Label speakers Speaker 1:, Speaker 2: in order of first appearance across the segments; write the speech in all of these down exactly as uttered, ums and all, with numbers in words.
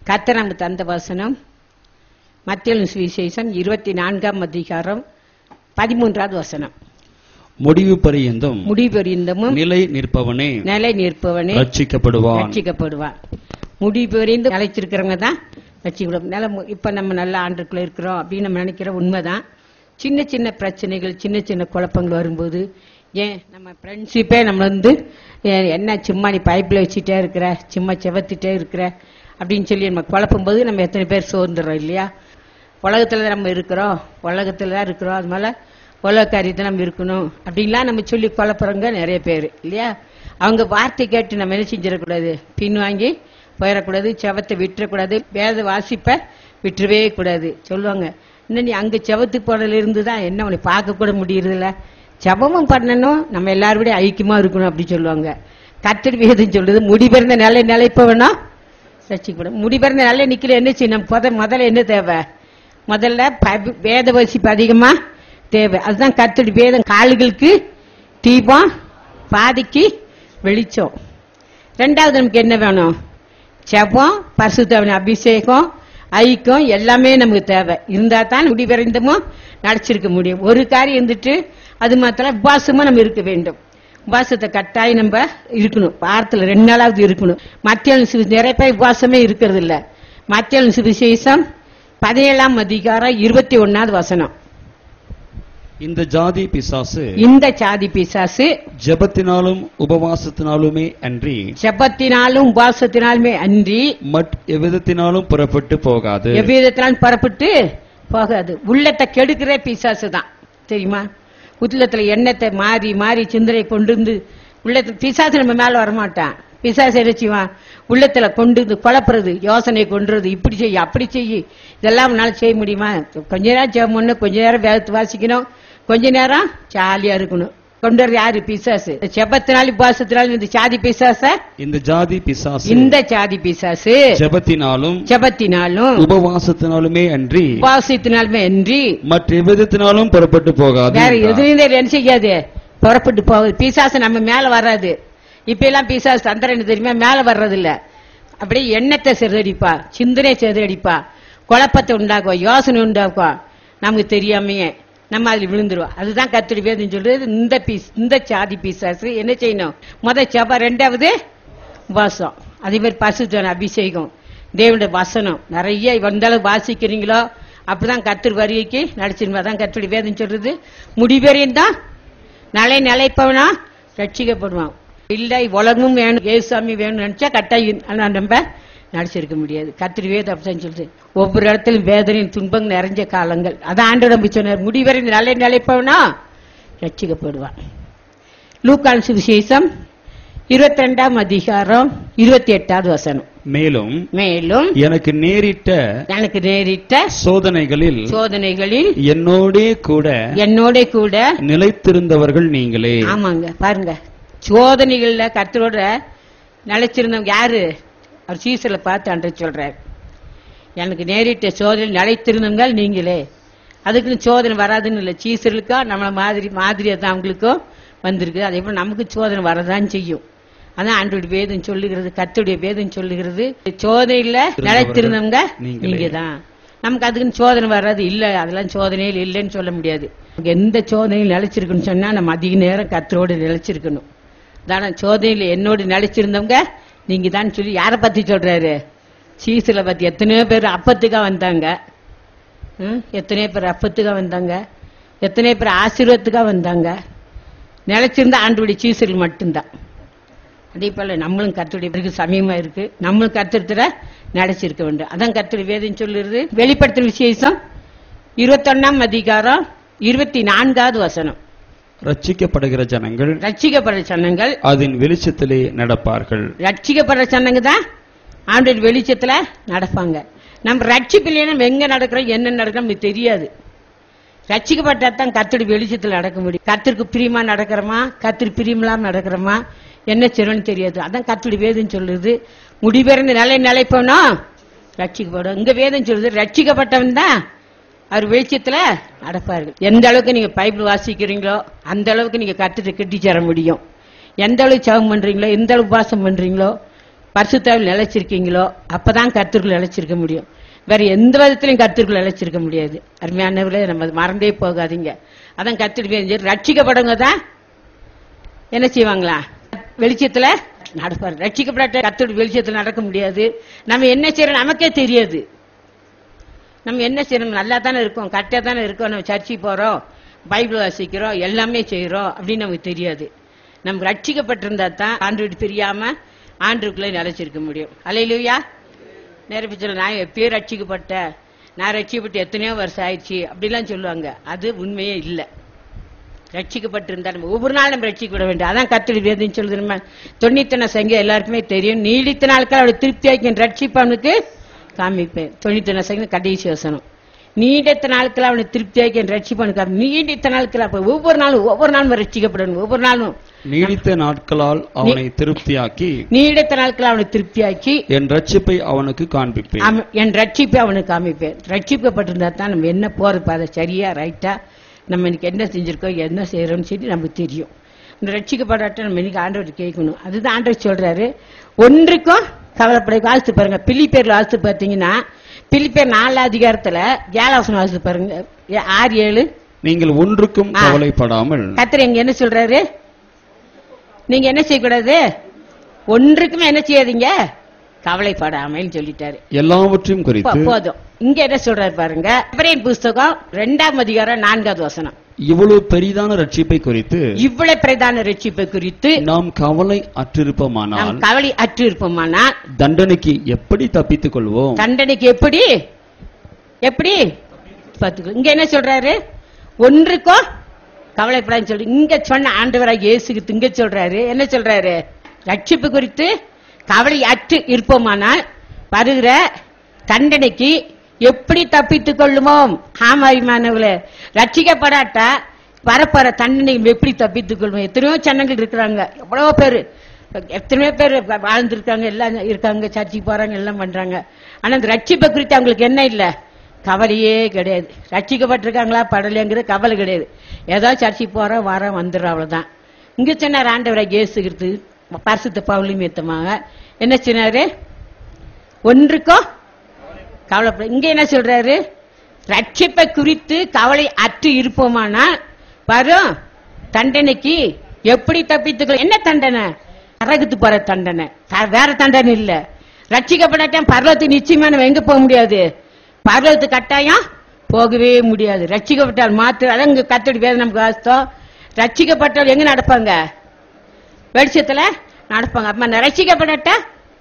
Speaker 1: கர்த்தர் நமக்கு தந்த வசனம் மத்தேயு சுவிசேஷம் இருபத்தி நான்காம் அதிகாரம் பதிமூன்றாவது வசனம்.
Speaker 2: முடிவு பரியந்தம்
Speaker 1: முடிவு பரியந்தமும்
Speaker 2: நிலை நிற்பவனே
Speaker 1: நிலை நிற்பவனே
Speaker 2: ரட்சிக்கப்படுவான்.
Speaker 1: ரட்சிக்கப்படுவான். முடிவு பரியந்தம் நிலைச்சிருக்கிறவங்க தான் ரட்சிக்கப்படும். நில இப்ப நம்ம நல்ல ஆண்டுக்குள்ள இருக்கிறோம் அப்படின்னு நம்ம நினைக்கிற உண்மைதான். சின்ன சின்ன பிரச்சனைகள், சின்ன சின்ன குழப்பங்கள் வரும்போது, ஏன் நம்ம ஃப்ரெண்ட்ஷிப்பே நம்ம வந்து என்ன சும்மா நீ பைப்பில் வச்சுட்டே இருக்கிற, சும்மா செவத்திட்டே இருக்கிற அப்படின்னு சொல்லி நம்ம குழப்பும் போது நம்ம எத்தனை பேர் சோர்ந்துடுறோம் இல்லையா? உலகத்துல தான் நம்ம இருக்கிறோம், உலகத்துல தான் இருக்கிறோம், அது மேல உலக காரியத்தை நம்ம இருக்கணும் அப்படின்லாம் நம்ம சொல்லி குழப்புறவங்க நிறைய பேர் இல்லையா? அவங்க வார்த்தை கேட்டு நம்ம என்ன செஞ்சிடக்கூடாது, பின் வாங்கி போயிடக்கூடாது, செவத்தை விட்டுறக்கூடாது, வேத வாசிப்ப விட்டுறவே கூடாது. சொல்லுவாங்க, இன்னும் நீ அங்க செவத்து போனதுல இருந்து தான் என்ன உன்னை பார்க்க கூட முடியறதில்ல, ஜபமும் பண்ணணும், நம்ம எல்லாரோட ஐக்கியமா இருக்கணும் அப்படி சொல்லுவாங்க. கர்த்தர் வேதம் சொல்றது முடிபிறந்த நிலை நிலைப்பவனா ரட்சிக்கப்படும். முடிபிறந்த நிலை நிக்கல என்ன செய்யணும்? முதல்ல என்ன தேவை? முதல்ல வேத வாசிப்பு அதிகமா தேவை. அதுதான் கர்த்தருடைய வேதம் கால்களுக்கு தீபம், பாதிக்கு வெளிச்சம். ரெண்டாவது நமக்கு என்ன வேணும்? ஜெபம், பரிசுத்த அபிஷேகம், ஐக்கியம் எல்லாமே நமக்கு தேவை. இருந்தா தான் முடிவரைந்தமும் நடிச்சிருக்க முடியும். ஒரு காரியம் இருந்துட்டு அது மாத்திரம் உபாசமா நம்ம இருக்க வேண்டும். உபாசத்தை கட்டாயம் நம்ம இருக்கணும். வாரத்துல ரெண்டு நாளாவது இருக்கணும். மத்திய நிறைய பேர் உபாசமே இருக்கிறது இல்ல. மத்திய சுவிசேஷம் பதினேழாம் அதிகாரம் இருபத்தி ஒன்னாவது வசனம்.
Speaker 2: இந்த ஜாதி பிசாசு
Speaker 1: இந்த ஜாதி பிசாசு
Speaker 2: ஜெபத்தினாலும் உபவாசத்தினாலுமே அன்றி
Speaker 1: ஜெபத்தினாலும் உபவாசத்தினாலுமே அன்றி
Speaker 2: மட் எவ்விதத்தினாலும் புறப்பட்டு போகாது.
Speaker 1: எவ்விதத்தினாலும் புறப்பட்டு போகாது. உள்ளத்தை கெடுக்கிற பிசாசு தான் தெரியுமா? உள்ளத்துல எண்ணத்தை மாறி மாறி சிந்தனை கொண்டு வந்து உள்ளத்துல பிசாசு நம்ம மேல வரமாட்டான். பிசாசு என்ன செய்வான்? உள்ளத்துல கொண்டு வந்து குழப்புறது, யோசனை கொண்டுறது, இப்படி செய்ய அப்படி செய்ய, இதெல்லாம் உன்னால செய்ய முடியுமா? கொஞ்ச நேரம் ஜெபம் பண்ணணும், கொஞ்ச நேரம் வேதத்தை வாசிக்கணும், கொஞ்ச நேரம் ஜாலியா இருக்கணும். கொண்டு வர யாரு? பிசாசு. ஜெபத்தினாலும் உபவாசத்தினாலும் இந்த ஜாதி பிசாச
Speaker 2: இந்த ஜாதி பிசாசு
Speaker 1: இந்த ஜாதி பிசாசு
Speaker 2: ஜெபத்தினாலும்
Speaker 1: ஜெபத்தினாலும்
Speaker 2: உபவாசத்தினாலுமே அன்றி
Speaker 1: உபவாசத்தினாலுமே அன்றி
Speaker 2: மற்ற எவ்விதத்தினாலும் புறப்பட்டு போகாது.
Speaker 1: வேற எதுவும் என்ன செய்யாது, புறப்பட்டு போகுது. பிசாசு நம்ம மேல வராது. இப்ப எல்லாம் பிசாசு தந்திரம் தெரியுமா? மேல வர்றது இல்ல. அப்படியே எண்ணத்தை சிதறடிப்பா, சிந்தனை சிதறடிப்பா, குழப்பத்தை உண்டாக்குவா, யோசனை உண்டாக்குவா. நமக்கு தெரியாமையே நம்ம அதுல விழுந்துருவோம். அதுதான் கர்த்தருடைய வேதம் சொல்றது. இந்த பீஸ் இந்த சாதி பிசாசு என்ன செய்யணும்? முத செப, ரெண்டாவது உபவாசம், அதே மாதிரி பரிசுத்த அபிஷேகம், தேவனுடைய வசனம் நிறைய வந்தாலும் வாசிக்கிறீங்களோ அப்படிதான் கர்த்தர் வருகைக்கு நடிச்சிருந்தா தான் கர்த்தருடைய வேதம் சொல்றது. முடிவரையும் தான் நிலை நிலைப்பவனா ரட்சிக்கப்படுவான். இல்லை உலகமும் வேணும், ஏசாமி வேணும்னு நினைச்சா கட்டாயம் நம்ம நடிச்சிருக்க முடியாது. கத்திரி வேதம் அப்படிதான் சொல்றது. ஒவ்வொரு இடத்திலும் வேதனையின் துன்பங்கள் நிறைஞ்ச காலங்கள். அதான் ஆண்டவர் நம்பி சொன்னார், முடிவரை நிலை நிலைப்பவனா ரட்சிக்கப்படுவான். லூக்கான் சுவிசேஷம் இருபத்தி ரெண்டாம் அதிகாரம் இருபத்தி எட்டாவது வசனம்.
Speaker 2: மேலும்
Speaker 1: மேலும்
Speaker 2: எனக்கு நேரிட்ட
Speaker 1: எனக்கு நேரிட்ட
Speaker 2: சோதனைகளில்
Speaker 1: சோதனைகளில்
Speaker 2: என்னோடே கூட
Speaker 1: என்னோட கூட
Speaker 2: நிலைத்திருந்தவர்கள் நீங்களே.
Speaker 1: ஆமாங்க, பாருங்க, சோதனைகள்ல கர்த்தரோட நிலைச்சிருந்தவங்க யாரு? அவர் சீசர்ல பார்த்து அன்று சொல்றார், எனக்கு நேரிட்ட சோதனை நிலைத்திருந்தவங்க நீங்களே. அதுக்குன்னு சோதனை வராதுன்னு இல்லை. சீசர்களுக்கா நம்மள மாதிரி மாதிரியா தான் அவங்களுக்கும் வந்திருக்கு. அதே போல நமக்கு சோதனை வரதான் செய்யும். அதான் ஆண்டவருடைய வேதம் சொல்லுகிறது, கர்த்தருடைய வேதம் சொல்லுகிறது, சோதனையில நிலைத்திருந்தவங்க நீங்க தான். நமக்கு அதுக்குன்னு சோதனை வராது இல்ல, அதெல்லாம் சோதனையில் இல்லைன்னு சொல்ல முடியாது. எந்த சோதனையில் நிலைச்சிருக்குன்னு சொன்னா நம்ம அதிக நேரம் கர்த்தரோடு நிலைச்சிருக்கணும். தானே சோதனையில என்னோடு நிலைச்சிருந்தவங்க நீங்க தான் சொல்லி யாரை பத்தி சொல்றாரு? சீசுல பத்தி. எத்தனையோ பேர் அப்பத்துக்கா வந்தாங்க, எத்தனையோ பேர் அப்பத்துக்கா வந்தாங்க, எத்தனையோ பேர் ஆசீர்வாதத்துக்கா வந்தாங்க. நிலைச்சிருந்தா ஆண்டவருடைய சீசுகள் மட்டும்தான். அதே போல நம்மளும் கர்த்தருடைய சமயமா இருக்கு, நம்மளும் கர்த்தத்துல நிலைச்சிருக்க வேண்டும். அதான் கர்த்தருடைய வேதம் சொல்லுறது. வெளிப்படுத்துற விசேஷம் இருபத்தி ஒன்னாம் அதிகாரம் இருபத்தி நான்காவது வசனம்.
Speaker 2: ரட்சிக்கப்படுகிற ஜனங்கள்
Speaker 1: ரட்சிக்கப்படுற ஜனங்கள்
Speaker 2: அதன் வெளிச்சத்திலே நடப்பார்கள்.
Speaker 1: ரட்சிக்கப்படுற ஜனங்க தான் ஆண்டவர் வெளிச்சத்துல நடப்பாங்க. நம்ம ரட்சிப்பில்லையே நம்ம எங்க நடக்கிறோம், என்ன நடக்கிறோம் நமக்கு தெரியாது. ரட்சிக்கப்பட்டா தான் கர்த்தருடைய வெளிச்சத்துல நடக்க முடியும். கர்த்தருக்கு பிரியமா நடக்கிறோமா, கர்த்தருக்கு பிரியமில்லாம நடக்கிறோமா, என்ன செய்யணும்னு தெரியாது. அதான் கர்த்தருடைய வேதம் சொல்லுது, முடிவெறந்து நிலை நிலைப்போனா ரட்சிக்கப்படும். இங்க வேதம் சொல்லுது, ரட்சிக்கப்பட்டவன் தான் அவர் வெளிச்சத்துல நடப்பார்கள். எந்த அளவுக்கு நீங்க பைபிள் வாசிக்கிறீங்களோ அந்த அளவுக்கு நீங்க கர்த்தரை கட்டி சேர முடியும். எந்த அளவுக்கு ஜெபம் பண்றீங்களோ, எந்த அளவுக்கு உபவாசம் பண்றீங்களோ பரிசுத்தாவில் நிலைச்சிருக்கீங்களோ அப்பதான் கர்த்தருக்குள் நிலைச்சிருக்க முடியும். வேற எந்த விதத்திலையும் கர்த்தருக்குள் நிலைச்சிருக்க முடியாது. அருமையானவர்களே, நம்ம மறந்தே போகாதீங்க. அதான் கர்த்தர் ரட்சிக்கப்படுங்க தான் என்ன செய்வாங்களா, வெளிச்சத்துல நடப்பாரு. ரட்சிக்கப்பட்ட கர்த்தருடைய வெளிச்சத்துல நடக்க முடியாது. நம்ம என்ன செய்யறோம் நமக்கே தெரியாது. நம்ம என்ன செய்யணும், நல்லா தானே இருக்கோம், கரெக்டா தானே இருக்கோம், நம்ம சர்ச்சைக்கு போறோம், பைபிள் வாசிக்கிறோம், எல்லாமே செய்யறோம் அப்படின்னு நமக்கு தெரியாது. நம்ம ரட்சிக்கப்பட்டிருந்தா தான் ஆண்டவரை பிரியாம ஆண்டவருக்குள்ளே நிலைச்சிருக்க முடியும். அல்லேலூயா. நேரப்பிச்சல நான் எப்பயோ ரட்சிக்கப்பட்ட, நான் ரட்சிக்கப்பட்டு எத்தனையோ வருஷம் ஆயிடுச்சு அப்படிலாம் சொல்லுவாங்க. அது உண்மையே இல்லை. ரட்சிக்கப்பட்டிருந்தா நம்ம ஒவ்வொரு நாள் நம்ம ரட்சிக்கப்பட வேண்டும். அதான் கர்த்தருடைய வேதம் சொல்லுது. நம்ம தொண்ணூத்தி சங்கம் எல்லாருக்குமே தெரியும். நீடித்த நாட்கள் அவளை திருப்தி ஆக்கி ரட்சிப்பவனுக்கு காமிப்பேன். தொண்ணூத்தி சங்கம் கடைசி வசனம். நீடித்த நாட்கள் அவனை திருப்தியாக்கி ரட்சிப்பவனுக்கு. நீடித்த நாட்கள் அப்ப ஒவ்வொரு நாளும் ஒவ்வொரு நாளும் ரட்சிக்கப்படணும். ஒவ்வொரு நாளும்
Speaker 2: நீடித்த நாட்களால் அவனை திருப்தியாக்கி
Speaker 1: நீடித்த நாட்கள் அவனை திருப்தியாக்கி
Speaker 2: என் ரட்சிப்பை அவனுக்கு காண்பிப்பேன்.
Speaker 1: என் ரட்சிப்பை அவனுக்கு காமிப்பேன். ரட்சிக்கப்பட்டிருந்தா தான் நம்ம என்ன போறது பாதை சரியா ரைட்டா, நம்ம இன்னைக்கு என்ன செஞ்சிருக்கோம் என்ன செய்யறோம்னு சொல்லி நமக்கு தெரியும். இந்த ரட்சிக்கப்படாட்ட நம்ம இன்னைக்கு ஆண்டவர் கேட்கணும். அதுதான் ஆண்டவர் சொல்றாரு, ஒன்றுக்கும் கவலைப்பட. வாழ்த்து பாருங்க, பிலிப்பியர்ல வாழ்த்து பார்த்தீங்கன்னா பிலிப்பியர் நாலு அதிகாரத்துல ஏழாவசனம் வாழ்த்து பாருங்க, ஆறு ஏழு.
Speaker 2: நீங்கள் ஒன்றுக்கும் கவலைப்படாமல்.
Speaker 1: கர்த்தர் எங்க என்ன சொல்றாரு, நீங்க என்ன செய்யக்கூடாது, ஒன்றுக்குமே என்ன செய்யாதீங்க கவலைப்படாமல் சொல்லிட்டாரு.
Speaker 2: எல்லாவற்றையும் குறித்து
Speaker 1: போதும். இங்க என்ன சொல்றாரு பாருங்க, எபிரேயர் புஸ்தகம் இரண்டாம் அதிகாரம் நான்காவது வசனம்.
Speaker 2: இவ்வளவு பெரிதான ரட்சிப்பை குறித்து
Speaker 1: இவ்வளவு பிரதான ரட்சிப்பை குறித்து
Speaker 2: நாம் கவலை அற்றிருப்போமானால்
Speaker 1: கவலை அற்று இருப்போமானால்
Speaker 2: தண்டனைக்கு எப்படி தப்பித்துக் கொள்வோம்?
Speaker 1: தண்டனைக்கு எப்படி எப்படி பார்த்துக்கோ. இங்க என்ன சொல்றாரு, ஒன்றுக்கோ கவலைப்படான்னு சொல்லி இங்க சொன்ன ஆண்டவராக இயேசுக்கு இங்க சொல்றாரு. என்ன சொல்றாரு, ரட்சிப்பு குறித்து கவலை அற்று இருப்போமானால் வருகிற தண்டனைக்கு எப்படி தப்பித்துக் கொள்ளுமோம்? ஆமாய்மானவர்களே, ரட்சிக்கப்படாட்டா வரப்போற தண்டனை எப்படி தப்பித்துக் கொள்வோம்? எத்தனையோ ஜனங்கள் இருக்கிறாங்க, எவ்வளவோ பேரு எத்தனையோ பேர் வாழ்ந்துருக்காங்க, எல்லாம் இருக்காங்க, சர்ச்சைக்கு போறாங்க, எல்லாம் பண்றாங்க. ஆனா அந்த ரட்சிப்பை குறித்து அவங்களுக்கு என்ன இல்ல, கவலையே கிடையாது. ரட்சிக்கப்பட்டிருக்காங்களா படலைங்கிற கவலை கிடையாது. ஏதோ சர்ச்சைக்கு போறோம் வரோம் வந்துடுறோம், அவ்வளவுதான். இங்க சொன்னார் ஆண்டவராக இயேசுகிறது பரிசுத்த பவுலும் ஏத்தமாக என்ன சொன்னாரு, ஒன்றுக்கோ கவலைப்பட. இங்க என்ன சொல்றாரு, ரட்சிப்பை குறித்து கவலை அற்று இருப்போமானா வரும் தண்டனைக்கு எப்படி தப்பித்துக்கலாம்? என்ன தண்டனை? நரகத்து போற தண்டனை, வேற தண்டனை இல்ல. ரட்சிக்கப்படாட்டம் பரலோகத்துக்கு நிச்சயமா நம்ம எங்க போக முடியாது, பரலோகத்துக்கு கட்டாயம் போகவே முடியாது. ரட்சிக்கப்பட்டால் மாத்திரம் அதான் இங்க கர்த்தருடைய வேதம் நமக்கு வாசித்தோம். ரட்சிக்கப்பட்டால் எங்க நடப்பாங்க, வெளிச்சத்துல நடப்பாங்க. அப்ப ரட்சிக்கப்படட்ட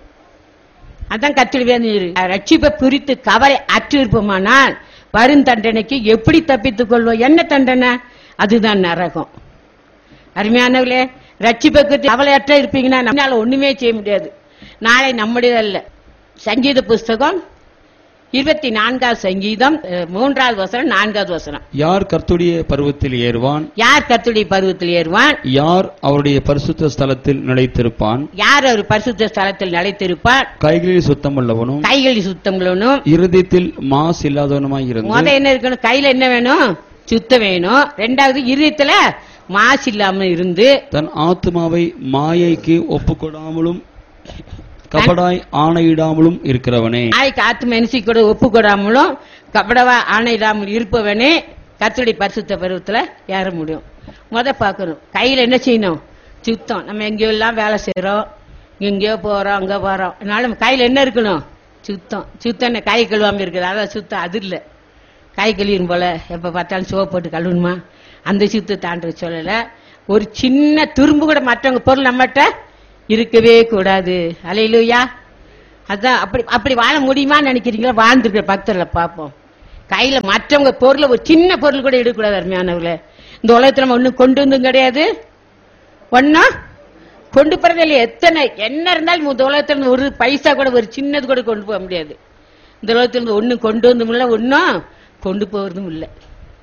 Speaker 1: அதான் கர்த்தருடைய வேதம். ரட்சிப்பை குறித்து கவலை அற்று இருப்போமானால் வரும் தண்டனைக்கு எப்படி தப்பித்துக் கொள்வோம்? என்ன தண்டனை? அதுதான் நரகம். அருமையானவர்களே, ரட்சிப்பை குறித்து கவலையற்ற இருப்பீங்கன்னா நம்மளால ஒண்ணுமே செய்ய முடியாது. நாளை நம்முடைய அல்ல. சங்கீத புஸ்தகம் இருபத்தி நான்காவது சங்கீதம் மூன்றாவது வசனம் நான்காவது வசனம்.
Speaker 2: யார் கர்த்தருடைய பர்வத்தில் ஏறுவான்?
Speaker 1: யார் கர்த்தருடைய பர்வத்தில் ஏறுவான்?
Speaker 2: யார் அவருடைய பரிசுத்த ஸ்தலத்தில் நிலைத்திருப்பான்?
Speaker 1: யார் அவர் பரிசுத்த ஸ்தலத்தில் நிலைத்திருப்பான்?
Speaker 2: கைகளில் சுத்தமுள்ளவனும்
Speaker 1: கைகளில் சுத்தமுள்ளவனும்
Speaker 2: இருதயத்தில் மாசு இல்லாதவனுமாய் இருந்து.
Speaker 1: முத என்ன இருக்கணும், கையில என்ன வேணும், சுத்தம் வேணும். ரெண்டாவது இருதயத்துல மாசு இல்லாம இருந்து
Speaker 2: தன் ஆத்மாவை மாயைக்கு ஒப்புக்கொடாமலும் கபடாய் ஆணையிடாமலும் இருக்கிறவனே.
Speaker 1: நாய்க்கு ஆத்ம என்சி கூட ஒப்பு கொடாமலும் கபடவா ஆணையிடாமல் இருப்பவனே கர்த்தருடைய பரிசுத்த பருவத்துல ஏற முடியும். முத பாக்கணும், கையில என்ன செய்யணும், சுத்தம். நம்ம எங்கேயோ எல்லாம் வேலை செய்யறோம், எங்கேயோ போறோம், அங்க போறோம், அதனால நம்ம கையில என்ன இருக்கணும், சுத்தம். சுத்தம் கை கழுவாம இருக்குது, அதான் சுத்தம். அது இல்ல கை கழுவிடும் போல எப்ப பார்த்தாலும் சோப்பு போட்டு கழுவணுமா, அந்த சுத்தத்தை ஆண்டு சொல்லல. ஒரு சின்ன துரும்பு கூட மற்றவங்க பொருள் நம்மகிட்ட இருக்கவே கூடாது. அல்லேலூயா. அதான் அப்படி அப்படி வாழ முடியுமா நினைக்கிறீங்களா? வாழ்ந்துருக்கிற பக்தர்களை பார்ப்போம். கையில மற்றவங்க பொருளை ஒரு சின்ன பொருள் கூட எடுக்கக்கூடாது. அருமையானவர்களே, இந்த உலகத்துல நம்ம ஒன்னும் கொண்டு வந்தும் கிடையாது, ஒன்னும் கொண்டு போறது இல்லையா. எத்தனை என்ன இருந்தாலும் இந்த உலகத்துல ஒரு பைசா கூட ஒரு சின்னது கூட கொண்டு போக முடியாது. இந்த உலகத்துல ஒன்னும் கொண்டு வந்தும் இல்லை, ஒன்னும் கொண்டு போறதும் இல்லை.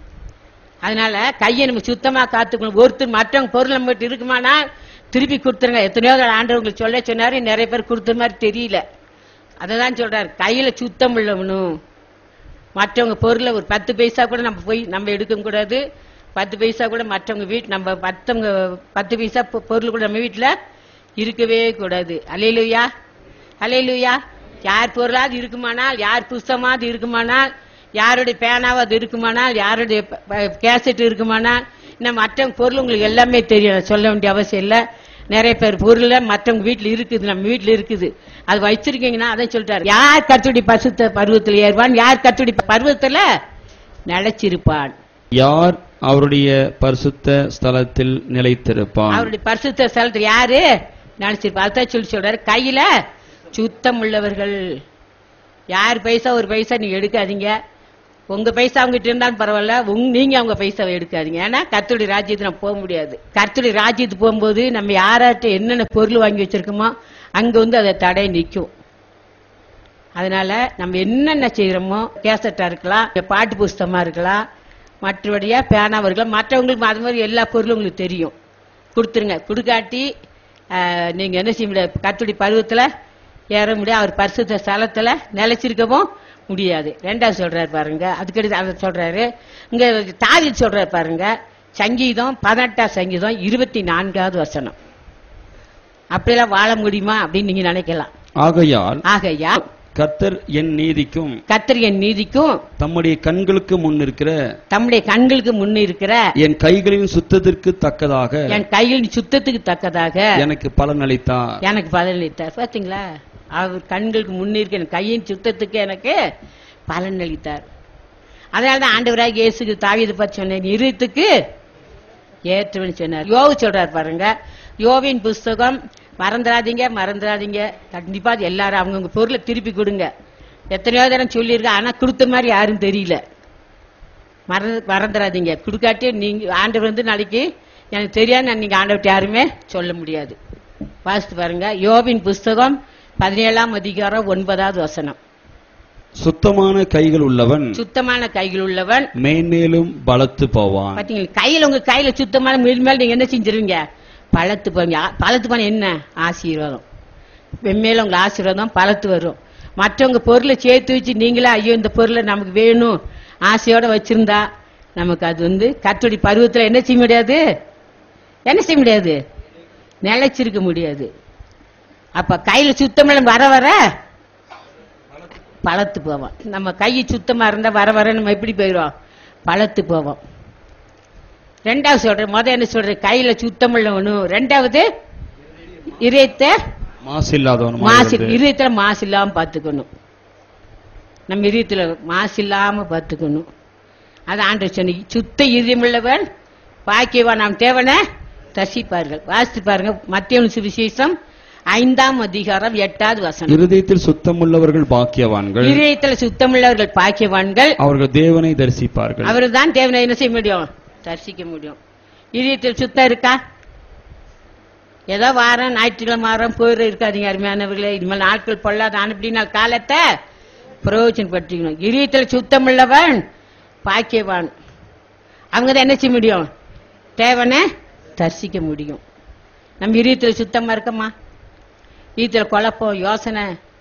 Speaker 1: அதனால கையை நம்ம சுத்தமா காத்துக்கணும். ஒருத்தர் மற்றவங்க பொருள் நம்ம கிட்ட இருக்குமானா திருப்பி கொடுத்துருங்க. எத்தனையோ ஆண்டவங்களுக்கு சொல்ல சொன்னாரு, நிறைய பேர் கொடுத்த மாதிரி தெரியல. அததான் சொல்றாரு, கையில சுத்தம் உள்ளவனும். மற்றவங்க பொருளை ஒரு பத்து பைசா கூட நம்ம போய் நம்ம எடுக்க கூடாது. பத்து பைசா கூட மற்றவங்க வீட்டு நம்ம மற்றவங்க பத்து பைசா பொருள் கூட நம்ம வீட்டுல இருக்கவே கூடாது. அல்லேலூயா. ஹல்லேலூயா. யார் பொருளாது இருக்குமானால், யார் புஸ்தமாவது இருக்குமானால், யாருடைய பேனாவது இருக்குமானால், யாருடைய கேசட் இருக்குமானால், இன்னும் மற்ற பொருள் உங்களுக்கு எல்லாமே தெரியும், சொல்ல வேண்டிய அவசியம் இல்லை. நிறைய பேர் பொருள் மற்றவங்க வீட்டுல இருக்குது, நம்ம வீட்டுல இருக்குது, அது வச்சிருக்கீங்கன்னா அதை சொல்றாரு. யார் கர்த்தருடைய பரிசுத்த பருவத்தில் ஏறுவான், யார் கர்த்தருடைய பருவத்துல நிலைச்சிருப்பான்,
Speaker 2: யார் அவருடைய பரிசுத்த ஸ்தலத்தில் நிலைத்திருப்பான்.
Speaker 1: அவருடைய பரிசுத்த ஸ்தலத்தில் யாரு நினைச்சிருப்பா, அதான் சொல்லி சொல்றாரு. கையில சுத்தம் உள்ளவர்கள். யார் பைசா ஒரு பைசா நீங்க எடுக்காதீங்க, உங்க பைசா அவங்ககிட்ட இருந்தாலும் பரவாயில்ல, உங்க நீங்க அவங்க பைசாவை எடுக்காதீங்க. ஏன்னா கர்த்தருடைய ராஜ்யத்துக்கு நம்ம போக முடியாது. கர்த்தருடைய ராஜ்யத்துக்கு போகும்போது நம்ம யாராட்ட என்னென்ன பொருள் வாங்கி வச்சிருக்கோமோ அங்க வந்து அதை தடை நிற்கும். அதனால நம்ம என்னென்ன செய்யறோமோ, கேசட்டா இருக்கலாம், பாட்டு புஸ்தகமா இருக்கலாம், மற்றபடியா பேனாவா இருக்கலாம், மற்றவங்களுக்கு அது மாதிரி எல்லா பொருளும் உங்களுக்கு தெரியும், கொடுத்துருங்க. கொடுக்காட்டி நீங்க என்ன செய்ய முடியாது, கர்த்தருடைய பருவத்துல ஏற முடியாது, அவர் பரிசுத்த ஸ்தலத்துல நிலைச்சிருக்கவும் முடியாது. ரெண்டாவது சொல்றாரு பாருங்க, அதுக்கடுத்து அதை சொல்றாரு இங்க தாவீது சொல்றாரு பாருங்க, சங்கீதம் பதினெட்டாம் சங்கீதம் இருபத்தி நான்காவது வசனம். அப்படியெல்லாம் வாழ முடியுமா அப்படின்னு நீங்க நினைக்கலாம்.
Speaker 2: ஆகையால்
Speaker 1: ஆகையா
Speaker 2: கர்த்தர் என் நீதிக்கும்
Speaker 1: கர்த்தர் என் நீதிக்கும்
Speaker 2: தம்முடைய கண்களுக்கு முன் இருக்கிற
Speaker 1: தம்முடைய கண்களுக்கு முன் இருக்கிற
Speaker 2: என் கைகளின் சுத்தத்திற்கு தக்கதாக
Speaker 1: என் கைகளின் சுத்தத்துக்கு தக்கதாக
Speaker 2: எனக்கு பலன் அளித்தார்.
Speaker 1: எனக்கு பலன் அளித்தார். பாத்தீங்களா, அவர் கண்களுக்கு முன்னிருக்க என் கையின் சுத்தத்துக்கு எனக்கு பலன் அளித்தார். அதனாலதான் ஆண்டவராக இயேசுக்கு தாவீதை பற்றி சொன்னேன், இருத்துக்கு ஏற்றவன் சொன்னார். யோவு சொல்றாரு பாருங்க, யோவின் புஸ்தகம் மறந்துடாதீங்க மறந்துடாதீங்க கண்டிப்பா எல்லாரும் அவங்கவுங்க பொருளை திருப்பி கொடுங்க. எத்தனையோ தரம் சொல்லியிருக்க, ஆனா கொடுத்த மாதிரி யாரும் தெரியல. மறந்து மறந்துடாதீங்க, கொடுக்காட்டி நீங்க ஆண்டவர் வந்து நாளைக்கு எனக்கு தெரியாது நீங்க ஆண்டவர்கிட்ட யாருமே சொல்ல முடியாது. வாசித்து பாருங்க, யோபின் புஸ்தகம் பதினேழாம் அதிகாரம் ஒன்பதாவது வசனம்.
Speaker 2: சுத்தமான கைகள் உள்ளவன்
Speaker 1: சுத்தமான கைகள் உள்ளவன்
Speaker 2: மேன்மேலும் பலத்து போவான்.
Speaker 1: பாத்தீங்களா, கையில உங்க கையில சுத்தமான மேல் மேல் நீங்க என்ன செஞ்சிருவீங்க, பலத்து போவீங்க. பலத்து போன என்ன ஆசீர்வாதம், வெம்மேல உங்க ஆசீர்வாதம் பலத்து வரும். மற்றவங்க பொருளை சேர்த்து வச்சு நீங்களே ஐயோ இந்த பொருளை நமக்கு வேணும் ஆசையோட வச்சிருந்தா நமக்கு அது வந்து கர்த்தருடைய பருவத்துல என்ன செய்ய முடியாது, என்ன செய்ய முடியாது, நிலைச்சிருக்க முடியாது. அப்ப கையில சுத்தம் வர வர பலத்து போவோம். நம்ம கை சுத்தமா இருந்தா வர வர நம்ம எப்படி போயிடும், பலத்து போவோம். ரெண்டாவது சொல்ற, முத என்ன சொல்ற, கையில சுத்தம் உள்ளவனும், ரெண்டாவது இதயத்தை மாசு இதயத்துல மாசு இல்லாம பாத்துக்கணும். நம்ம இதயத்துல மாசு இல்லாம பாத்துக்கணும். அது ஆண்டவர் சொன்ன, சுத்த இதயம் உள்ளவன் பாக்கியவான், நாம் தேவனை தரிசிப்பார்கள். வாசித்து பாருங்க, மத்தேயு சுவிசேஷம் ஐந்தாம் அதிகாரம் எட்டாவது வசனம்.
Speaker 2: இருதயத்தில் சுத்தமுள்ளவர்கள் பாக்கியவான்கள்,
Speaker 1: இதயத்தில் சுத்தமுள்ளவர்கள் பாக்கியவான்கள்,
Speaker 2: அவர்கள் தேவனை தரிசிப்பார்கள்.
Speaker 1: அவர்கள் தான் தேவனை என்ன செய்ய முடியும், தரிசிக்க முடியும். இதயத்தில் சுத்தம் இருக்கா? ஏதோ வாரம் ஞாயிற்றுக்கிழமை வாரம் போயிட இருக்காதீங்க அருமையானவர்களே. இனிமேல் நாட்கள் பொல்லாத அனுப்பினா காலத்தை பிரயோஜனப்படுத்திக்கணும். இதயத்தில் சுத்தம் உள்ளவன் பாக்கியவான், அவங்க தான் என்ன செய்ய முடியும், தேவனை தரிசிக்க முடியும். நம்ம இதயத்தில் சுத்தமா இருக்கமா? இதயத்துல குழப்பம் யோசனை